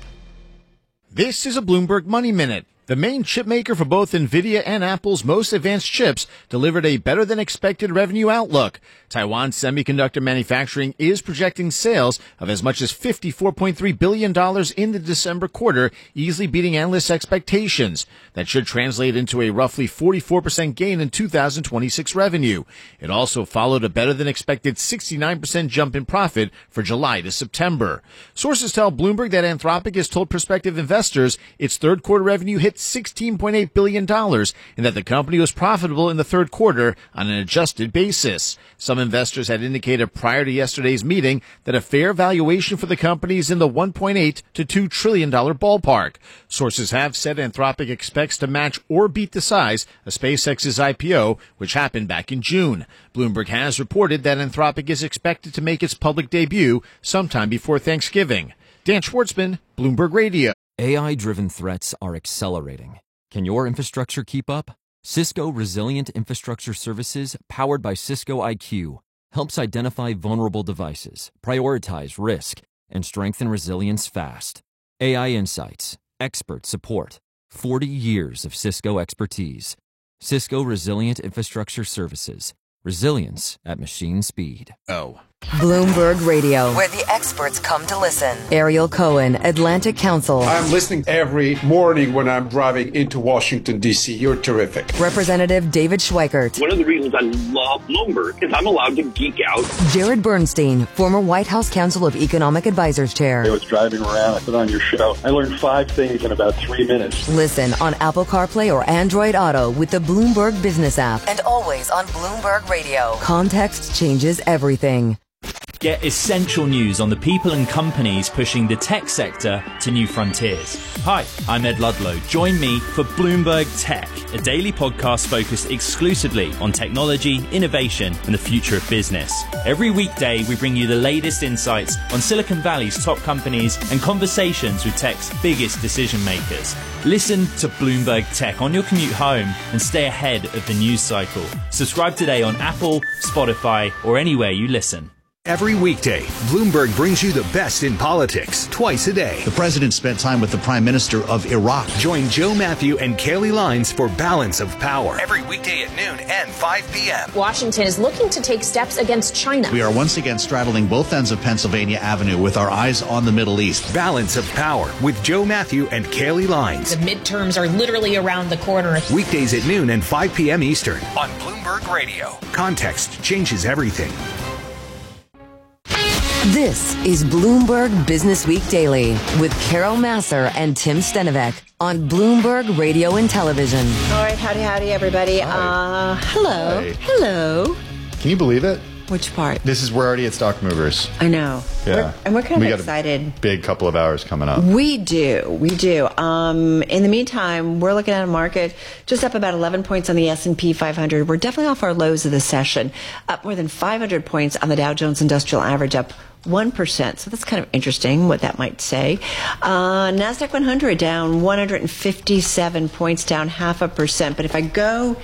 Speaker 12: This is a Bloomberg Money Minute. The main chip maker for both NVIDIA and Apple's most advanced chips delivered a better-than-expected revenue outlook. Taiwan Semiconductor Manufacturing is projecting sales of as much as fifty-four point three billion dollars in the December quarter, easily beating analysts' expectations. That should translate into a roughly forty-four percent gain in two thousand twenty-six revenue. It also followed a better-than-expected sixty-nine percent jump in profit for July to September. Sources tell Bloomberg that Anthropic has told prospective investors its third-quarter revenue hit sixteen point eight billion dollars and that the company was profitable in the third quarter on an adjusted basis. Some investors had indicated prior to yesterday's meeting that a fair valuation for the company is in the one point eight to two trillion dollars ballpark. Sources have said Anthropic expects to match or beat the size of SpaceX's I P O, which happened back in June. Bloomberg has reported that Anthropic is expected to make its public debut sometime before Thanksgiving. Dan Schwartzman, Bloomberg Radio.
Speaker 9: A I-driven threats are accelerating. Can your infrastructure keep up? Cisco Resilient Infrastructure Services, powered by Cisco I Q, helps identify vulnerable devices, prioritize risk, and strengthen resilience fast. A I insights, expert support, forty years of Cisco expertise. Cisco Resilient Infrastructure Services. Resilience at machine speed.
Speaker 12: Oh.
Speaker 2: Bloomberg Radio, where the experts come to listen. Ariel Cohen, Atlantic Council.
Speaker 18: I'm listening every morning when I'm driving into Washington, D C. You're terrific.
Speaker 2: Representative David Schweikert.
Speaker 19: One of the reasons I love Bloomberg is I'm allowed to geek out.
Speaker 2: Jared Bernstein, former White House Council of Economic Advisors Chair.
Speaker 20: I was driving around, I put on your show. I learned five things in about three minutes.
Speaker 2: Listen on Apple CarPlay or Android Auto with the Bloomberg Business app. And always on Bloomberg Radio. Context changes everything.
Speaker 21: Get essential news on the people and companies pushing the tech sector to new frontiers. Hi, I'm Ed Ludlow. Join me for Bloomberg Tech, a daily podcast focused exclusively on technology, innovation, and the future of business. Every weekday, we bring you the latest insights on Silicon Valley's top companies and conversations with tech's biggest decision makers. Listen to Bloomberg Tech on your commute home and stay ahead of the news cycle. Subscribe today on Apple, Spotify, or anywhere you listen.
Speaker 10: Every weekday, Bloomberg brings you the best in politics twice a day.
Speaker 22: The president spent time with the prime minister of Iraq.
Speaker 10: Join Joe Matthew and Kaylee Lines for Balance of Power. Every weekday at noon and five p.m.
Speaker 23: Washington is looking to take steps against China.
Speaker 22: We are once again straddling both ends of Pennsylvania Avenue with our eyes on the Middle East.
Speaker 10: Balance of Power with Joe Matthew and Kaylee Lines.
Speaker 23: The midterms are literally around the corner.
Speaker 10: Weekdays at noon and five p.m. Eastern on Bloomberg Radio. Context changes everything.
Speaker 2: This is Bloomberg Business Week Daily with Carol Massar and Tim Stenovec on Bloomberg Radio and Television.
Speaker 4: All right, howdy, howdy, everybody. Uh, hello.
Speaker 5: Hi.
Speaker 4: Hello.
Speaker 5: Can you believe it?
Speaker 4: Which part?
Speaker 5: This is, we're already at Stock Movers.
Speaker 4: I know.
Speaker 5: Yeah.
Speaker 4: We're, and we're kind
Speaker 5: we
Speaker 4: of
Speaker 5: got
Speaker 4: excited.
Speaker 5: A big couple of hours coming up.
Speaker 4: We do. We do. Um, in the meantime, we're looking at a market just up about eleven points on the S and P five hundred. We're definitely off our lows of the session. Up more than five hundred points on the Dow Jones Industrial Average, up one percent. So that's kind of interesting what that might say. Uh, NASDAQ one hundred down one hundred fifty-seven points, down half a percent. But if I go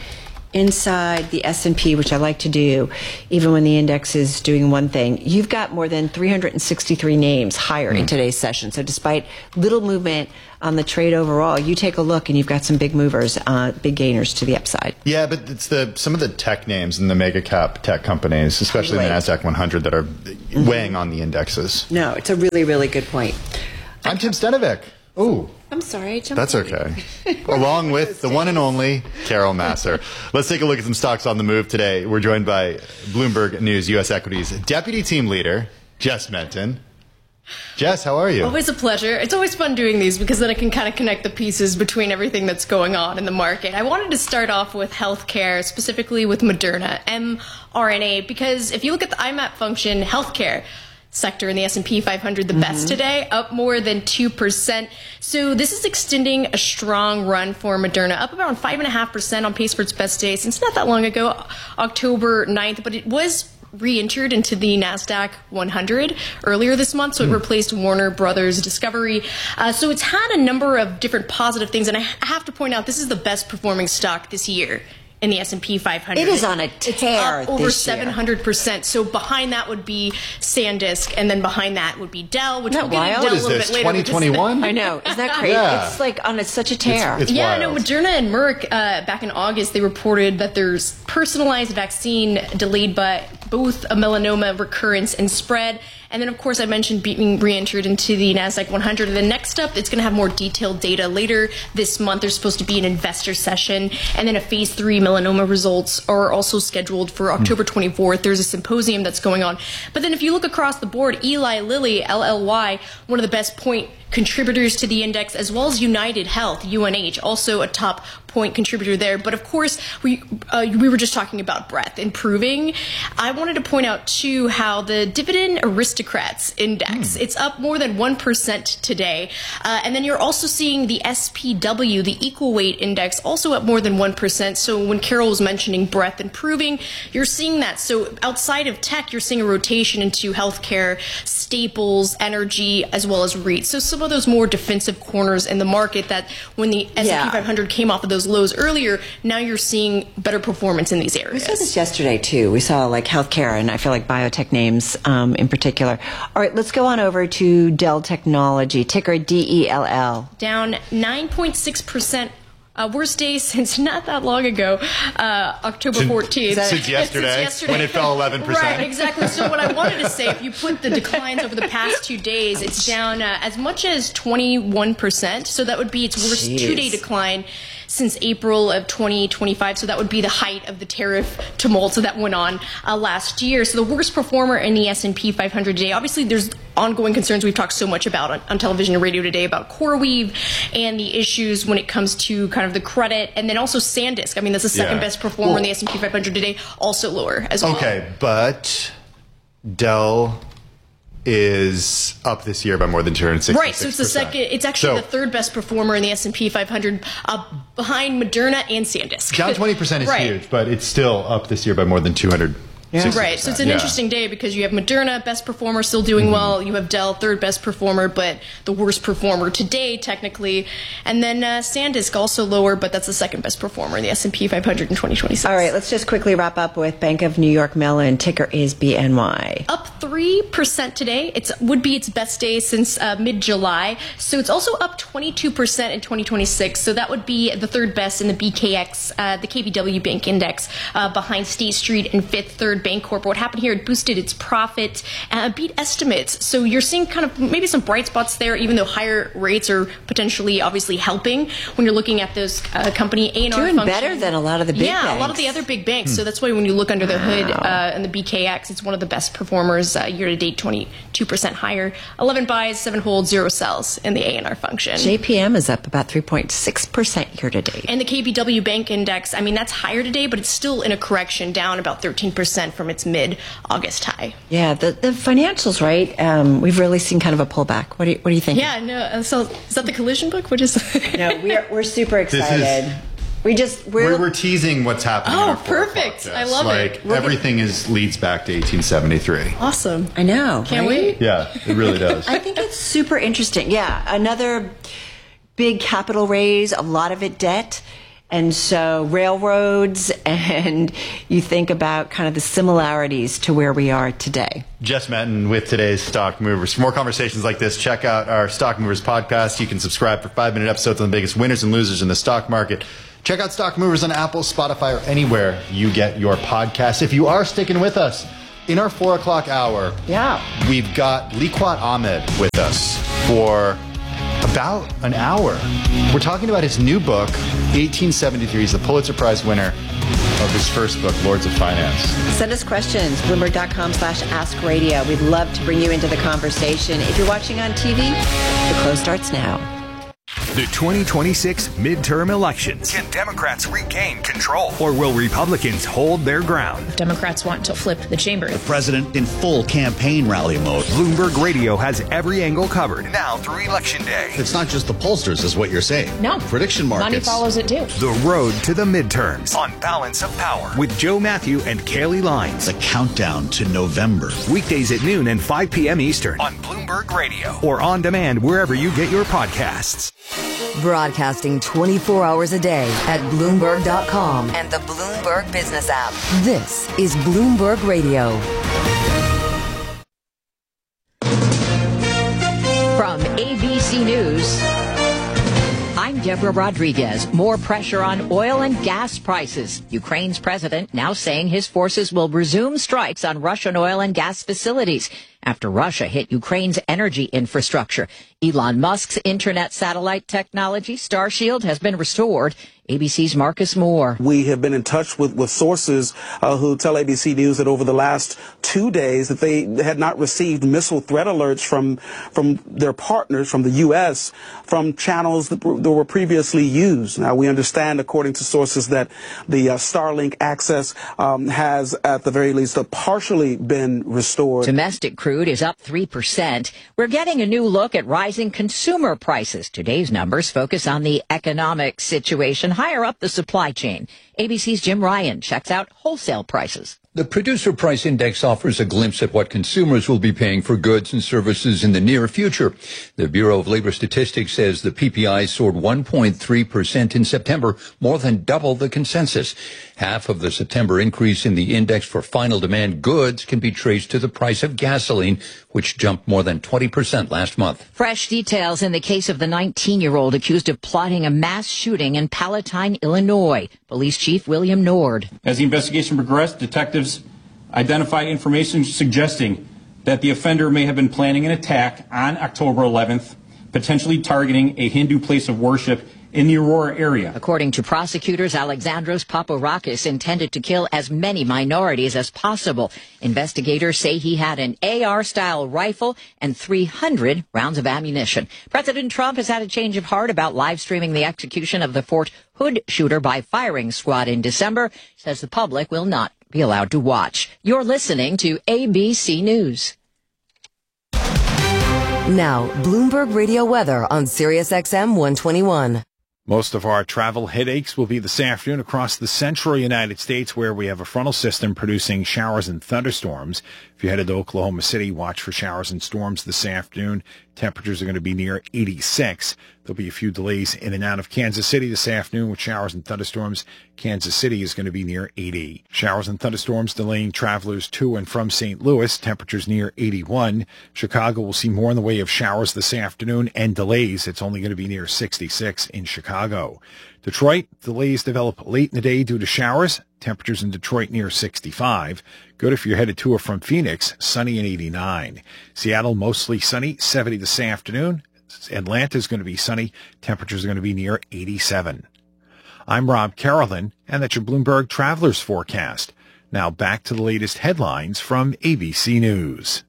Speaker 4: inside the S and P, which I like to do, even when the index is doing one thing, you've got more than three hundred sixty-three names higher mm. in today's session. So despite little movement on the trade overall, you take a look and you've got some big movers, uh, big gainers to the upside.
Speaker 5: Yeah, but it's the some of the tech names and the mega cap tech companies, especially in the NASDAQ one hundred, that are mm-hmm. weighing on the indexes.
Speaker 4: No, it's a really, really good point.
Speaker 5: I'm Tim Stenovec. Oh.
Speaker 4: I'm sorry, I jumped
Speaker 5: That's okay. Along with the one and only Carol Massar. Let's take a look at some stocks on the move today. We're joined by Bloomberg News U S Equities Deputy Team Leader, Jess Menton. Jess, how are you?
Speaker 1: Always a pleasure. It's always fun doing these because then I can kind of connect the pieces between everything that's going on in the market. I wanted to start off with healthcare, specifically with Moderna, mRNA, because if you look at the I MAP function, healthcare sector in the S and P five hundred, the mm-hmm. best today, up more than two percent. So this is extending a strong run for Moderna, up around five point five percent on pace for its best day since not that long ago, October ninth, but it was re-entered into the NASDAQ one hundred earlier this month, so it mm. replaced Warner Brothers Discovery. Uh, so it's had a number of different positive things, and I have to point out this is the best performing stock this year in the S and P five hundred.
Speaker 4: It is on a tear
Speaker 1: it's up over
Speaker 4: this
Speaker 1: seven hundred percent. So behind that would be SanDisk, and then behind that would be Dell, which we'll get into Dell
Speaker 5: what
Speaker 1: a
Speaker 5: is
Speaker 1: little
Speaker 5: this,
Speaker 1: bit later.
Speaker 5: twenty twenty-one?
Speaker 4: I know. Isn't that crazy?
Speaker 5: Yeah.
Speaker 4: It's like on a, such a tear.
Speaker 5: It's, it's
Speaker 1: yeah,
Speaker 5: wild.
Speaker 1: no, Moderna and Merck, uh, back in August, they reported that there's personalized vaccine delayed by both a melanoma recurrence and spread. And then, of course, I mentioned being re-entered into the NASDAQ one hundred. And then next up, it's going to have more detailed data later this month. There's supposed to be an investor session. And then a phase three melanoma results are also scheduled for October twenty-fourth. There's a symposium that's going on. But then if you look across the board, Eli Lilly, L L Y, one of the best point contributors to the index, as well as United Health, U N H, also a top point contributor there. But of course, we uh, we were just talking about breadth improving. I wanted to point out, too, how the Dividend Aristocrats Index, mm. it's up more than one percent today. Uh, and then you're also seeing the S P W, the Equal Weight Index, also up more than one percent. So when Carol was mentioning breadth improving, you're seeing that. So outside of tech, you're seeing a rotation into healthcare, staples, energy, as well as REITs. So some of those more defensive corners in the market that when the S and P
Speaker 4: yeah.
Speaker 1: five hundred came off of those lows earlier, now you're seeing better performance in these areas.
Speaker 4: We saw this yesterday, too. We saw like healthcare and I feel like biotech names um, in particular. All right, let's go on over to Dell Technology, ticker D E L L.
Speaker 1: Down nine point six percent. Uh, worst day since not that long ago, uh, October fourteenth.
Speaker 5: Since, since, yesterday, since yesterday, when it fell eleven percent.
Speaker 1: Right, exactly. So what I wanted to say, if you put the declines over the past two days, it's down uh, as much as twenty-one percent. So that would be its worst Jeez. two-day decline since April of twenty twenty-five. So that would be the height of the tariff tumult that went on uh, last year. So the worst performer in the S and P five hundred today. Obviously, there's ongoing concerns we've talked so much about on, on television and radio today about CoreWeave and the issues when it comes to kind of the credit, and then also SanDisk. I mean, that's the second yeah. best performer well, in the S and P five hundred today, also lower as well.
Speaker 5: Okay, but Dell is up this year by more than two hundred sixty-six percent.
Speaker 1: Right, so it's the second. It's actually so, the third best performer in the S and P five hundred, uh, behind Moderna and SanDisk.
Speaker 5: Down twenty percent is right. huge, but it's still up this year by more than two hundred.
Speaker 1: Yeah. Right, so it's an yeah. interesting day because you have Moderna, best performer, still doing mm-hmm. well. You have Dell, third best performer, but the worst performer today, technically. And then uh, SanDisk, also lower, but that's the second best performer in the S and P five hundred in twenty twenty-six.
Speaker 4: All right, let's just quickly wrap up with Bank of New York Mellon. Ticker is B N Y.
Speaker 1: Up three percent today. It would be its best day since uh, mid-July. So it's also up twenty-two percent in twenty twenty-six. So that would be the third best in the B K X, uh, the K B W Bank Index, uh, behind State Street and Fifth Third Third Bancorp. But what happened here, it boosted its profit, uh, beat estimates. So you're seeing kind of maybe some bright spots there, even though higher rates are potentially obviously helping when you're looking at those uh, company A and R
Speaker 4: Doing
Speaker 1: function.
Speaker 4: better than a lot of the big
Speaker 1: yeah,
Speaker 4: banks.
Speaker 1: a lot of the other big banks. Hmm. So that's why when you look under the hood uh, in the B K X, it's one of the best performers uh, year to date, twenty-two percent higher. eleven buys, seven holds, zero sells in the A and R function.
Speaker 4: J P M is up about three point six percent year to date.
Speaker 1: And the K B W Bank Index, I mean, that's higher today, but it's still in a correction, down about thirteen percent from its mid-August high.
Speaker 4: Yeah, the, the financials, right? Um, we've really seen kind of a pullback. What do you, what do you think?
Speaker 1: Yeah, no, so is that the collision book? What is
Speaker 4: No, we're, we're super excited. We just we're,
Speaker 5: we're, we're teasing what's happening.
Speaker 1: Oh,
Speaker 5: in our
Speaker 1: perfect! I love
Speaker 5: like,
Speaker 1: it.
Speaker 5: Like everything is leads back to eighteen seventy-three.
Speaker 1: Awesome.
Speaker 4: I know.
Speaker 1: Can't
Speaker 4: right?
Speaker 1: wait.
Speaker 5: Yeah, it really does.
Speaker 4: I think it's super interesting. Yeah, another big capital raise, a lot of it debt. And so railroads, and you think about kind of the similarities to where we are today.
Speaker 5: Jess Metton with today's Stock Movers. For more conversations like this, check out our Stock Movers podcast. You can subscribe for five-minute episodes on the biggest winners and losers in the stock market. Check out Stock Movers on Apple, Spotify, or anywhere you get your podcasts. If you are sticking with us, in our four o'clock hour,
Speaker 4: yeah,
Speaker 5: we've got Liaquat Ahmed with us for about an hour. We're talking about his new book, eighteen seventy-three. He's the Pulitzer Prize winner of his first book, Lords of Finance.
Speaker 4: Send us questions, Bloomberg.com slash Ask Radio. We'd love to bring you into the conversation. If you're watching on T V, the close starts now.
Speaker 10: The twenty twenty-six midterm elections. Can Democrats regain control? Or will Republicans hold their ground?
Speaker 23: Democrats want to flip the chamber.
Speaker 22: The president in full campaign rally mode.
Speaker 10: Bloomberg Radio has every angle covered now through Election Day.
Speaker 22: It's not just the pollsters, is what you're saying.
Speaker 23: No.
Speaker 22: Prediction markets.
Speaker 23: Money follows it too.
Speaker 10: The road to the midterms on Balance of Power with Joe Matthew and Kaylee Lines.
Speaker 22: The countdown to November.
Speaker 10: Weekdays at noon and five p.m. Eastern on Bloomberg Radio or on demand wherever you get your podcasts.
Speaker 2: Broadcasting twenty-four hours a day at Bloomberg dot com and the Bloomberg Business app. This is Bloomberg Radio.
Speaker 6: From A B C News, I'm Deborah Rodriguez. More pressure on oil and gas prices. Ukraine's president now saying his forces will resume strikes on Russian oil and gas facilities after Russia hit Ukraine's energy infrastructure. Elon Musk's internet satellite technology, Starshield, has been restored. A B C's Marcus Moore.
Speaker 7: We have been in touch with, with sources uh, who tell A B C News that over the last two days that they had not received missile threat alerts from from their partners, from the U S, from channels that were, that were previously used. Now, we understand, according to sources, that the uh, Starlink access um, has, at the very least, uh, partially been restored.
Speaker 6: Domestic crude is up three percent. We're getting a new look at rising consumer prices. Today's numbers focus on the economic situation higher up the supply chain. A B C's Jim Ryan checks out wholesale prices.
Speaker 8: The Producer Price Index offers a glimpse at what consumers will be paying for goods and services in the near future. The Bureau of Labor Statistics says the P P I soared one point three percent in September, more than double the consensus. Half of the September increase in the index for final demand goods can be traced to the price of gasoline, which jumped more than twenty percent last month.
Speaker 6: Fresh details in the case of the nineteen-year-old accused of plotting a mass shooting in Palatine, Illinois. Police Chief William Nord.
Speaker 24: As the investigation progressed, detectives identified information suggesting that the offender may have been planning an attack on October eleventh, potentially targeting a Hindu place of worship in the Aurora area.
Speaker 6: According to prosecutors, Alexandros Paparakis intended to kill as many minorities as possible. Investigators say he had an A R-style rifle and three hundred rounds of ammunition. President Trump has had a change of heart about live streaming the execution of the Fort Hood shooter by firing squad in December. Says the public will not be allowed to watch. You're listening to A B C News.
Speaker 2: Now, Bloomberg Radio weather on Sirius X M one twenty-one.
Speaker 25: Most of our travel headaches will be this afternoon across the central United States, where we have a frontal system producing showers and thunderstorms. If you headed to Oklahoma City, watch for showers and storms this afternoon. Temperatures are going to be near eighty-six. There'll be a few delays in and out of Kansas City this afternoon with showers and thunderstorms. Kansas City is going to be near eighty. Showers and thunderstorms delaying travelers to and from Saint Louis. Temperatures near eighty-one. Chicago will see more in the way of showers this afternoon and delays. It's only going to be near sixty-six in Chicago. Detroit, delays develop late in the day due to showers. Temperatures in Detroit near sixty-five. Good if you're headed to or from Phoenix, sunny and eighty-nine. Seattle, mostly sunny, seventy this afternoon. Atlanta is going to be sunny. Temperatures are going to be near eighty-seven. I'm Rob Carolyn, and that's your Bloomberg Travelers Forecast. Now back to the latest headlines from A B C News.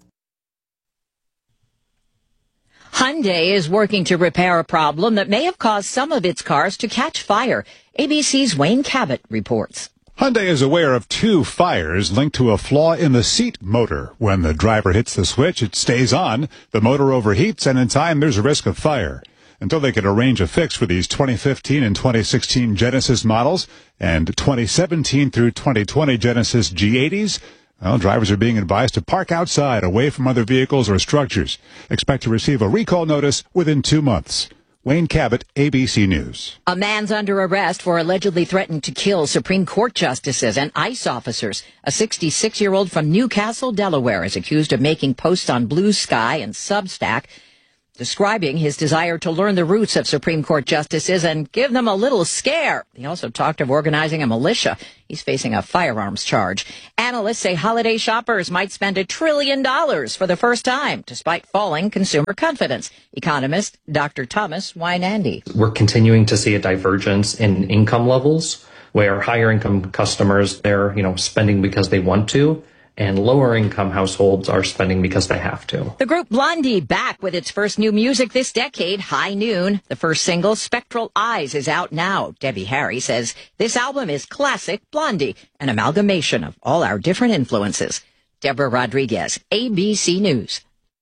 Speaker 6: Hyundai is working to repair a problem that may have caused some of its cars to catch fire. A B C's Wayne Cabot reports.
Speaker 3: Hyundai is aware of two fires linked to a flaw in the seat motor. When the driver hits the switch, it stays on. The motor overheats, and in time, there's a risk of fire. Until they can arrange a fix for these twenty fifteen and twenty sixteen Genesis models and twenty seventeen through twenty twenty Genesis G eighties, well, drivers are being advised to park outside, away from other vehicles or structures. Expect to receive a recall notice within two months. Wayne Cabot, A B C News.
Speaker 6: A man's under arrest for allegedly threatening to kill Supreme Court justices and ICE officers. A sixty-six-year-old from Newcastle, Delaware, is accused of making posts on Blue Sky and Substack describing his desire to learn the roots of Supreme Court justices and give them a little scare. He also talked of organizing a militia. He's facing a firearms charge. Analysts say holiday shoppers might spend a trillion dollars for the first time, despite falling consumer confidence. Economist Doctor Thomas Wynandy.
Speaker 11: We're continuing to see a divergence in income levels, where higher income customers, they're, you know, spending because they want to, and lower income households are spending because they have to.
Speaker 6: The group Blondie back with its first new music this decade, High Noon. The first single, Spectral Eyes, is out now. Debbie Harry says this album is classic Blondie, an amalgamation of all our different influences. Deborah Rodriguez, A B C News.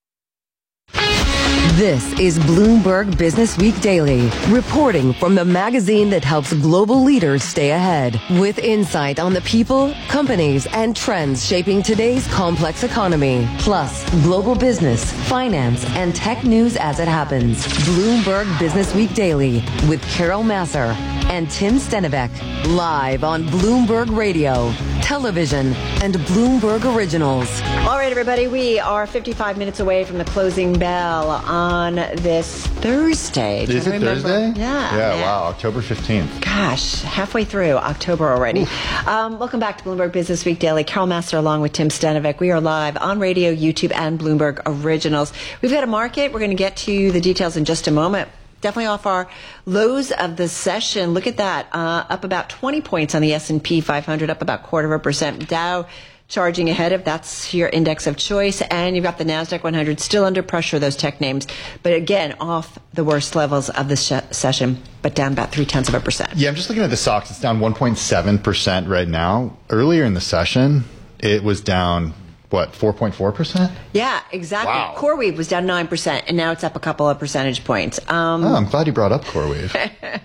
Speaker 2: This is Bloomberg Business Week Daily, reporting from the magazine that helps global leaders stay ahead, with insight on the people, companies, and trends shaping today's complex economy, plus global business, finance, and tech news as it happens. Bloomberg Business Week Daily with Carol Masser and Tim Stenivek, live on Bloomberg Radio, television, and Bloomberg Originals.
Speaker 4: All right, everybody, we are fifty-five minutes away from the closing bell on this Thursday.
Speaker 5: Is it Thursday?
Speaker 4: Yeah.
Speaker 5: Yeah,
Speaker 4: man.
Speaker 5: wow, October fifteenth.
Speaker 4: Gosh, halfway through October already. Um, welcome back to Bloomberg Business Week Daily. Carol Master along with Tim Stenivek. We are live on radio, YouTube, and Bloomberg Originals. We've got a market. We're going to get to the details in just a moment. Definitely off our lows of the session. Look at that. Uh, up about twenty points on the S and P five hundred, up about quarter of a percent. Dow charging ahead of, that's your index of choice. And you've got the NASDAQ one hundred still under pressure, those tech names. But again, off the worst levels of the sh- session, but down about three tenths of a percent.
Speaker 5: Yeah, I'm just looking at the stocks. It's down one point seven percent right now. Earlier in the session, it was down, what, four point four percent?
Speaker 4: Yeah, exactly.
Speaker 5: Wow.
Speaker 4: CoreWeave was down nine percent, and now it's up a couple of percentage points. Um,
Speaker 5: oh, I'm glad you brought up CoreWeave.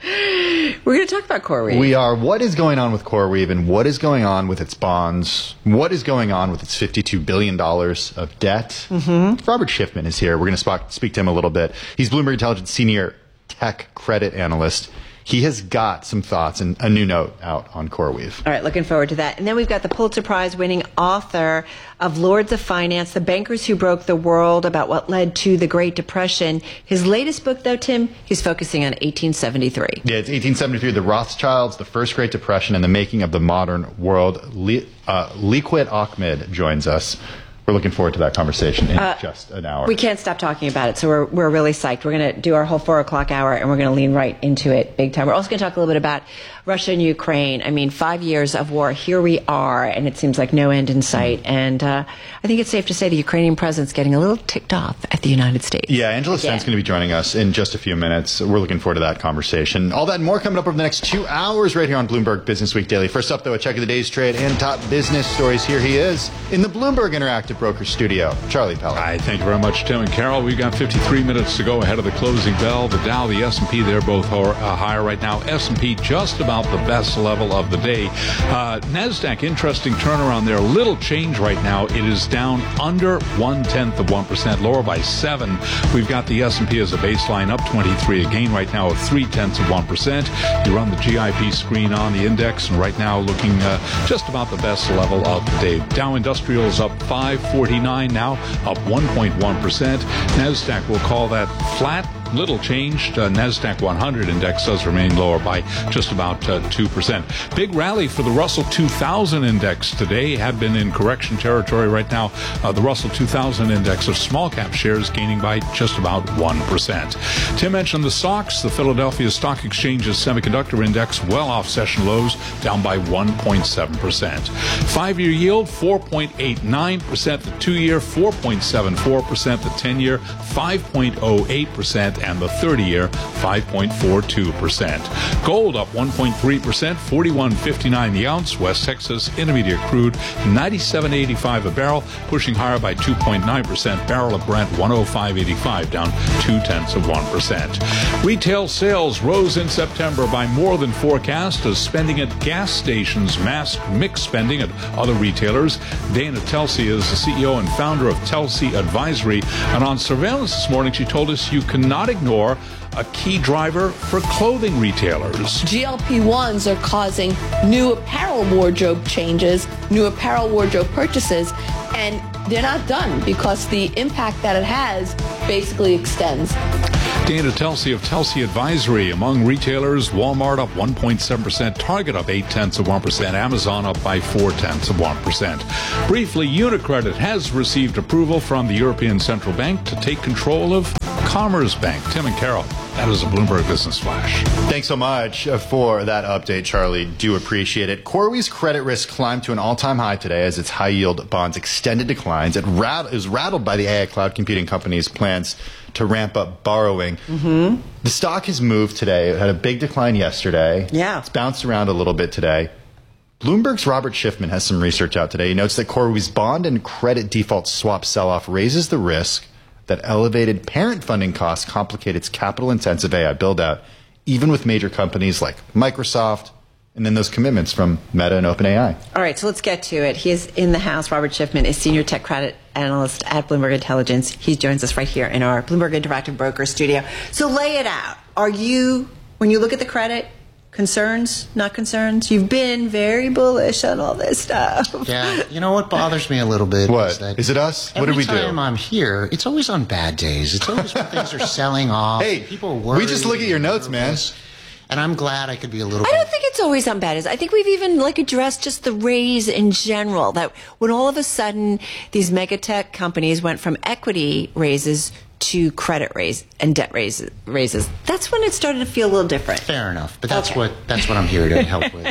Speaker 4: We're going to talk about CoreWeave.
Speaker 5: We are. What is going on with CoreWeave, and what is going on with its bonds? What is going on with its fifty-two billion dollars of debt? Mm-hmm. Robert Schiffman is here. We're going to speak to him a little bit. He's Bloomberg Intelligence Senior Tech Credit Analyst. He has got some thoughts and a new note out on CoreWeave.
Speaker 4: All right, looking forward to that. And then we've got the Pulitzer Prize winning author of Lords of Finance, The Bankers Who Broke the World, about what led to the Great Depression. His latest book, though, Tim, he's focusing on eighteen seventy-three.
Speaker 5: Yeah, it's eighteen seventy-three, The Rothschilds, the First Great Depression, and the Making of the Modern World. Le- uh, Liquid Ahmed joins us. We're looking forward to that conversation in uh, just an hour.
Speaker 4: We can't stop talking about it, so we're we're really psyched. We're going to do our whole four o'clock hour, and we're going to lean right into it big time. We're also going to talk a little bit about Russia and Ukraine. I mean, five years of war. Here we are, and it seems like no end in sight. Mm. And uh, I think it's safe to say the Ukrainian president's getting a little ticked off at the United States.
Speaker 5: Yeah, Angela Sten's going to be joining us in just a few minutes. We're looking forward to that conversation. All that and more coming up over the next two hours right here on Bloomberg Business Week Daily. First up, though, a check of the day's trade and top business stories. Here he is in the Bloomberg Interactive Brokers studio. Charlie Pella.
Speaker 13: Hi, thank you very much, Tim and Carol. We've got fifty-three minutes to go ahead of the closing bell. The Dow, the S and P, they're both uh, higher right now. S and P just about the best level of the day. Uh, NASDAQ, interesting turnaround there. Little change right now. It is down under one-tenth of one percent, lower by seven. We've got the S and P as a baseline up twenty-three, a gain right now of three-tenths of one percent. You run the G I P screen on the index, and right now looking uh, just about the best level of the day. Dow Industrial is up five forty-nine now, up one point one percent. NASDAQ, we'll call that flat little changed. Uh, NASDAQ one hundred index does remain lower by just about uh, two percent. Big rally for the Russell two thousand index today. Have been in correction territory right now. Uh, the Russell two thousand index of small cap shares gaining by just about one percent. Tim mentioned the stocks. The Philadelphia Stock Exchange's semiconductor index well off session lows, down by one point seven percent. Five-year yield, four point eight nine percent. The two-year, four point seven four percent. The ten-year, five point oh eight percent. And the thirty-year, five point four two percent. Gold up one point three percent, forty-one fifty-nine the ounce. West Texas Intermediate crude, ninety-seven eighty-five a barrel, pushing higher by two point nine percent. Barrel of Brent, one oh five eighty-five, down two tenths of one percent. Retail sales rose in September by more than forecast as spending at gas stations masked mixed spending at other retailers. Dana Telsey is the C E O and founder of Telsey Advisory. And on surveillance this morning, she told us you cannot ignore a key driver for clothing retailers.
Speaker 9: G L P ones are causing new apparel wardrobe changes, new apparel wardrobe purchases, and they're not done because the impact that it has basically extends.
Speaker 13: Dana Telsey of Telsey Advisory. Among retailers, Walmart up one point seven percent, Target up eight tenths of one percent, Amazon up by four tenths of one percent. Briefly, UniCredit has received approval from the European Central Bank to take control of Commerzbank. Tim and Carol, that is a Bloomberg Business Flash.
Speaker 5: Thanks so much for that update, Charlie. Do appreciate it. CoreWeave's credit risk climbed to an all-time high today as its high-yield bonds extended declines. It, rat- it was rattled by the A I cloud computing company's plans to ramp up borrowing. Mm-hmm. The stock has moved today. It had a big decline yesterday.
Speaker 4: Yeah.
Speaker 5: It's bounced around a little bit today. Bloomberg's Robert Schiffman has some research out today. He notes that CoreWeave's bond and credit default swap sell-off raises the risk that elevated parent funding costs complicate its capital-intensive A I build-out, even with major companies like Microsoft, and then those commitments from Meta and OpenAI.
Speaker 4: All right, so let's get to it. He is in the house. Robert Schiffman is Senior Tech Credit Analyst at Bloomberg Intelligence. He joins us right here in our Bloomberg Interactive Broker studio. So lay it out. Are you, when you look at the credit, concerns, not concerns? You've been very bullish on all this stuff.
Speaker 14: Yeah, you know what bothers me a little bit?
Speaker 5: What?
Speaker 14: Is, that
Speaker 5: is it us? What did we do?
Speaker 14: Every time I'm here, it's always on bad days. It's always when things are selling off.
Speaker 5: Hey,
Speaker 14: people are worried.
Speaker 5: We just look at your notes, man.
Speaker 14: And I'm glad I could be a little
Speaker 4: I
Speaker 14: bit...
Speaker 4: don't think it's always on bad days. I think we've even like addressed just the raise in general, that when all of a sudden these mega tech companies went from equity raises to credit raise and debt raises, raises. That's when it started to feel a little different.
Speaker 14: Fair enough, but that's
Speaker 4: Okay.
Speaker 14: what that's what I'm here to help with.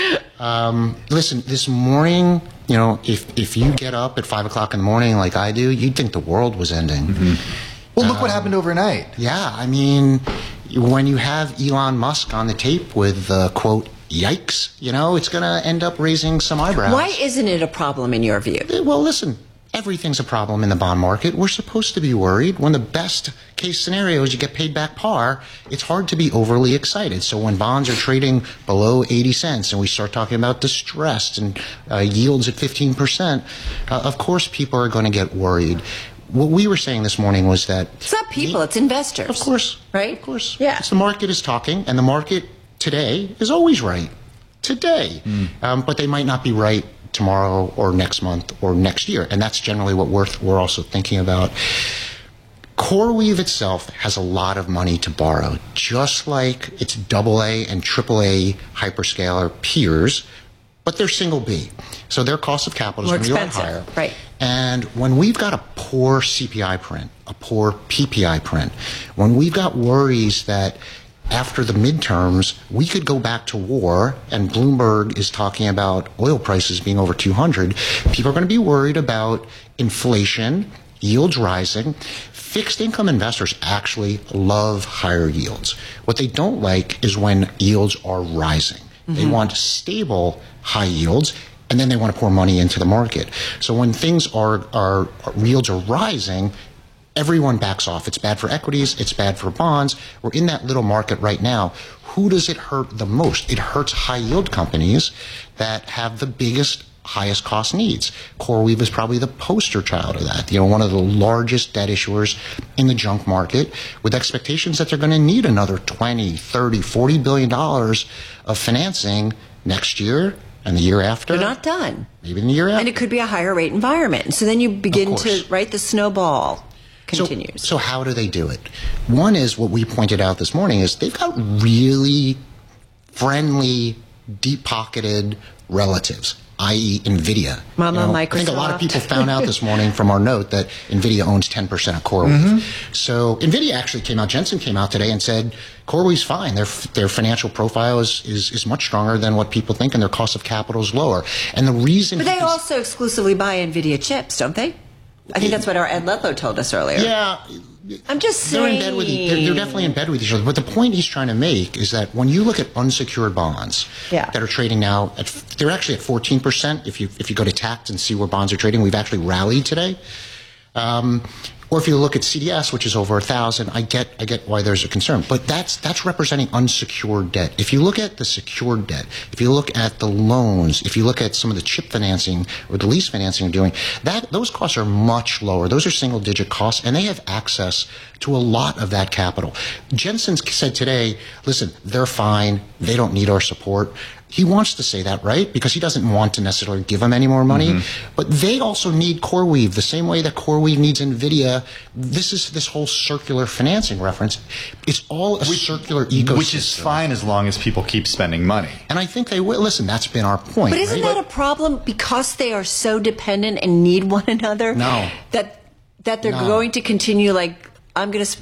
Speaker 14: Um, listen, this morning, you know, if if you get up at five o'clock in the morning like I do, you'd think the world was ending.
Speaker 5: Mm-hmm. Well, look
Speaker 14: um,
Speaker 5: what happened overnight.
Speaker 14: Yeah, I mean, when you have Elon Musk on the tape with uh, quote, yikes, you know, it's going to end up raising some eyebrows.
Speaker 4: Why isn't it a problem in your view?
Speaker 14: Well, listen, everything's a problem in the bond market. We're supposed to be worried. When the best case scenario is you get paid back par, it's hard to be overly excited. So when bonds are trading below eighty cents and we start talking about distressed and uh, yields at fifteen percent, uh, of course people are going to get worried. What we were saying this morning was that...
Speaker 4: It's not people, it's investors.
Speaker 14: Of course.
Speaker 4: Right?
Speaker 14: Of course.
Speaker 4: Yeah.
Speaker 14: It's the market is talking, and the market today is always right. Today. Mm. Um, but they might not be right tomorrow or next month or next year. And that's generally what we're, we're also thinking about. CoreWeave itself has a lot of money to borrow, just like its double A and triple A hyperscaler peers, but they're single B. So their cost of capital is
Speaker 4: More
Speaker 14: going to be a lot
Speaker 4: expensive.
Speaker 14: higher.
Speaker 4: Right.
Speaker 14: And when we've got a poor C P I print, a poor P P I print, when we've got worries that after the midterms, we could go back to war, and Bloomberg is talking about oil prices being over two hundred, people are going to be worried about inflation, yields rising. Fixed income investors actually love higher yields. What they don't like is when yields are rising. Mm-hmm. They want stable high yields, and then they want to pour money into the market. So when things are, are yields are rising, everyone backs off. It's bad for equities. It's bad for bonds. We're in that little market right now. Who does it hurt the most? It hurts high yield companies that have the biggest, highest cost needs. CoreWeave is probably the poster child of that. You know, one of the largest debt issuers in the junk market, with expectations that they're going to need another twenty, thirty, forty billion dollars of financing next year and the year after.
Speaker 4: They're not done.
Speaker 14: Maybe in the year after.
Speaker 4: And it could be a higher rate environment. So then you begin to, right, the snowball. continues.
Speaker 14: So, so how do they do it? One is what we pointed out this morning is they've got really friendly, deep-pocketed relatives, that is. NVIDIA.
Speaker 4: Mama,
Speaker 14: you know,
Speaker 4: Microsoft.
Speaker 14: I think a lot of people found out this morning from our note that NVIDIA owns ten percent of CoreWeave. Mm-hmm. So NVIDIA actually came out, Jensen came out today and said CoreWeave's fine. Their their financial profile is, is, is much stronger than what people think, and their cost of capital is lower. And the reason...
Speaker 4: But they also exclusively buy NVIDIA chips, don't they? I think that's what our Ed Ludlow told us earlier.
Speaker 14: Yeah.
Speaker 4: I'm just
Speaker 14: they're
Speaker 4: saying.
Speaker 14: in bed with e- they're, they're definitely in bed with each other. But the point he's trying to make is that when you look at unsecured bonds
Speaker 4: yeah.
Speaker 14: that are trading now, at, they're actually at fourteen percent. If you if you go to Tact and see where bonds are trading, we've actually rallied today. Um, or if you look at C D S, which is over a thousand, I get I get why there's a concern. But that's that's representing unsecured debt. If you look at the secured debt, if you look at the loans, if you look at some of the chip financing or the lease financing you're doing, that those costs are much lower. Those are single digit costs, and they have access to a lot of that capital. Jensen said today, listen, they're fine. They don't need our support. He wants to say that, right? Because he doesn't want to necessarily give them any more money. Mm-hmm. But they also need CoreWeave the same way that CoreWeave needs NVIDIA. This is this whole circular financing reference. It's all a which, circular ecosystem.
Speaker 5: Which is fine as long as people keep spending money.
Speaker 14: And I think they will. Listen, that's been our point.
Speaker 4: But isn't
Speaker 14: right?
Speaker 4: that a problem because they are so dependent and need one another?
Speaker 14: No.
Speaker 4: That, that they're
Speaker 14: no.
Speaker 4: going to continue like, I'm going to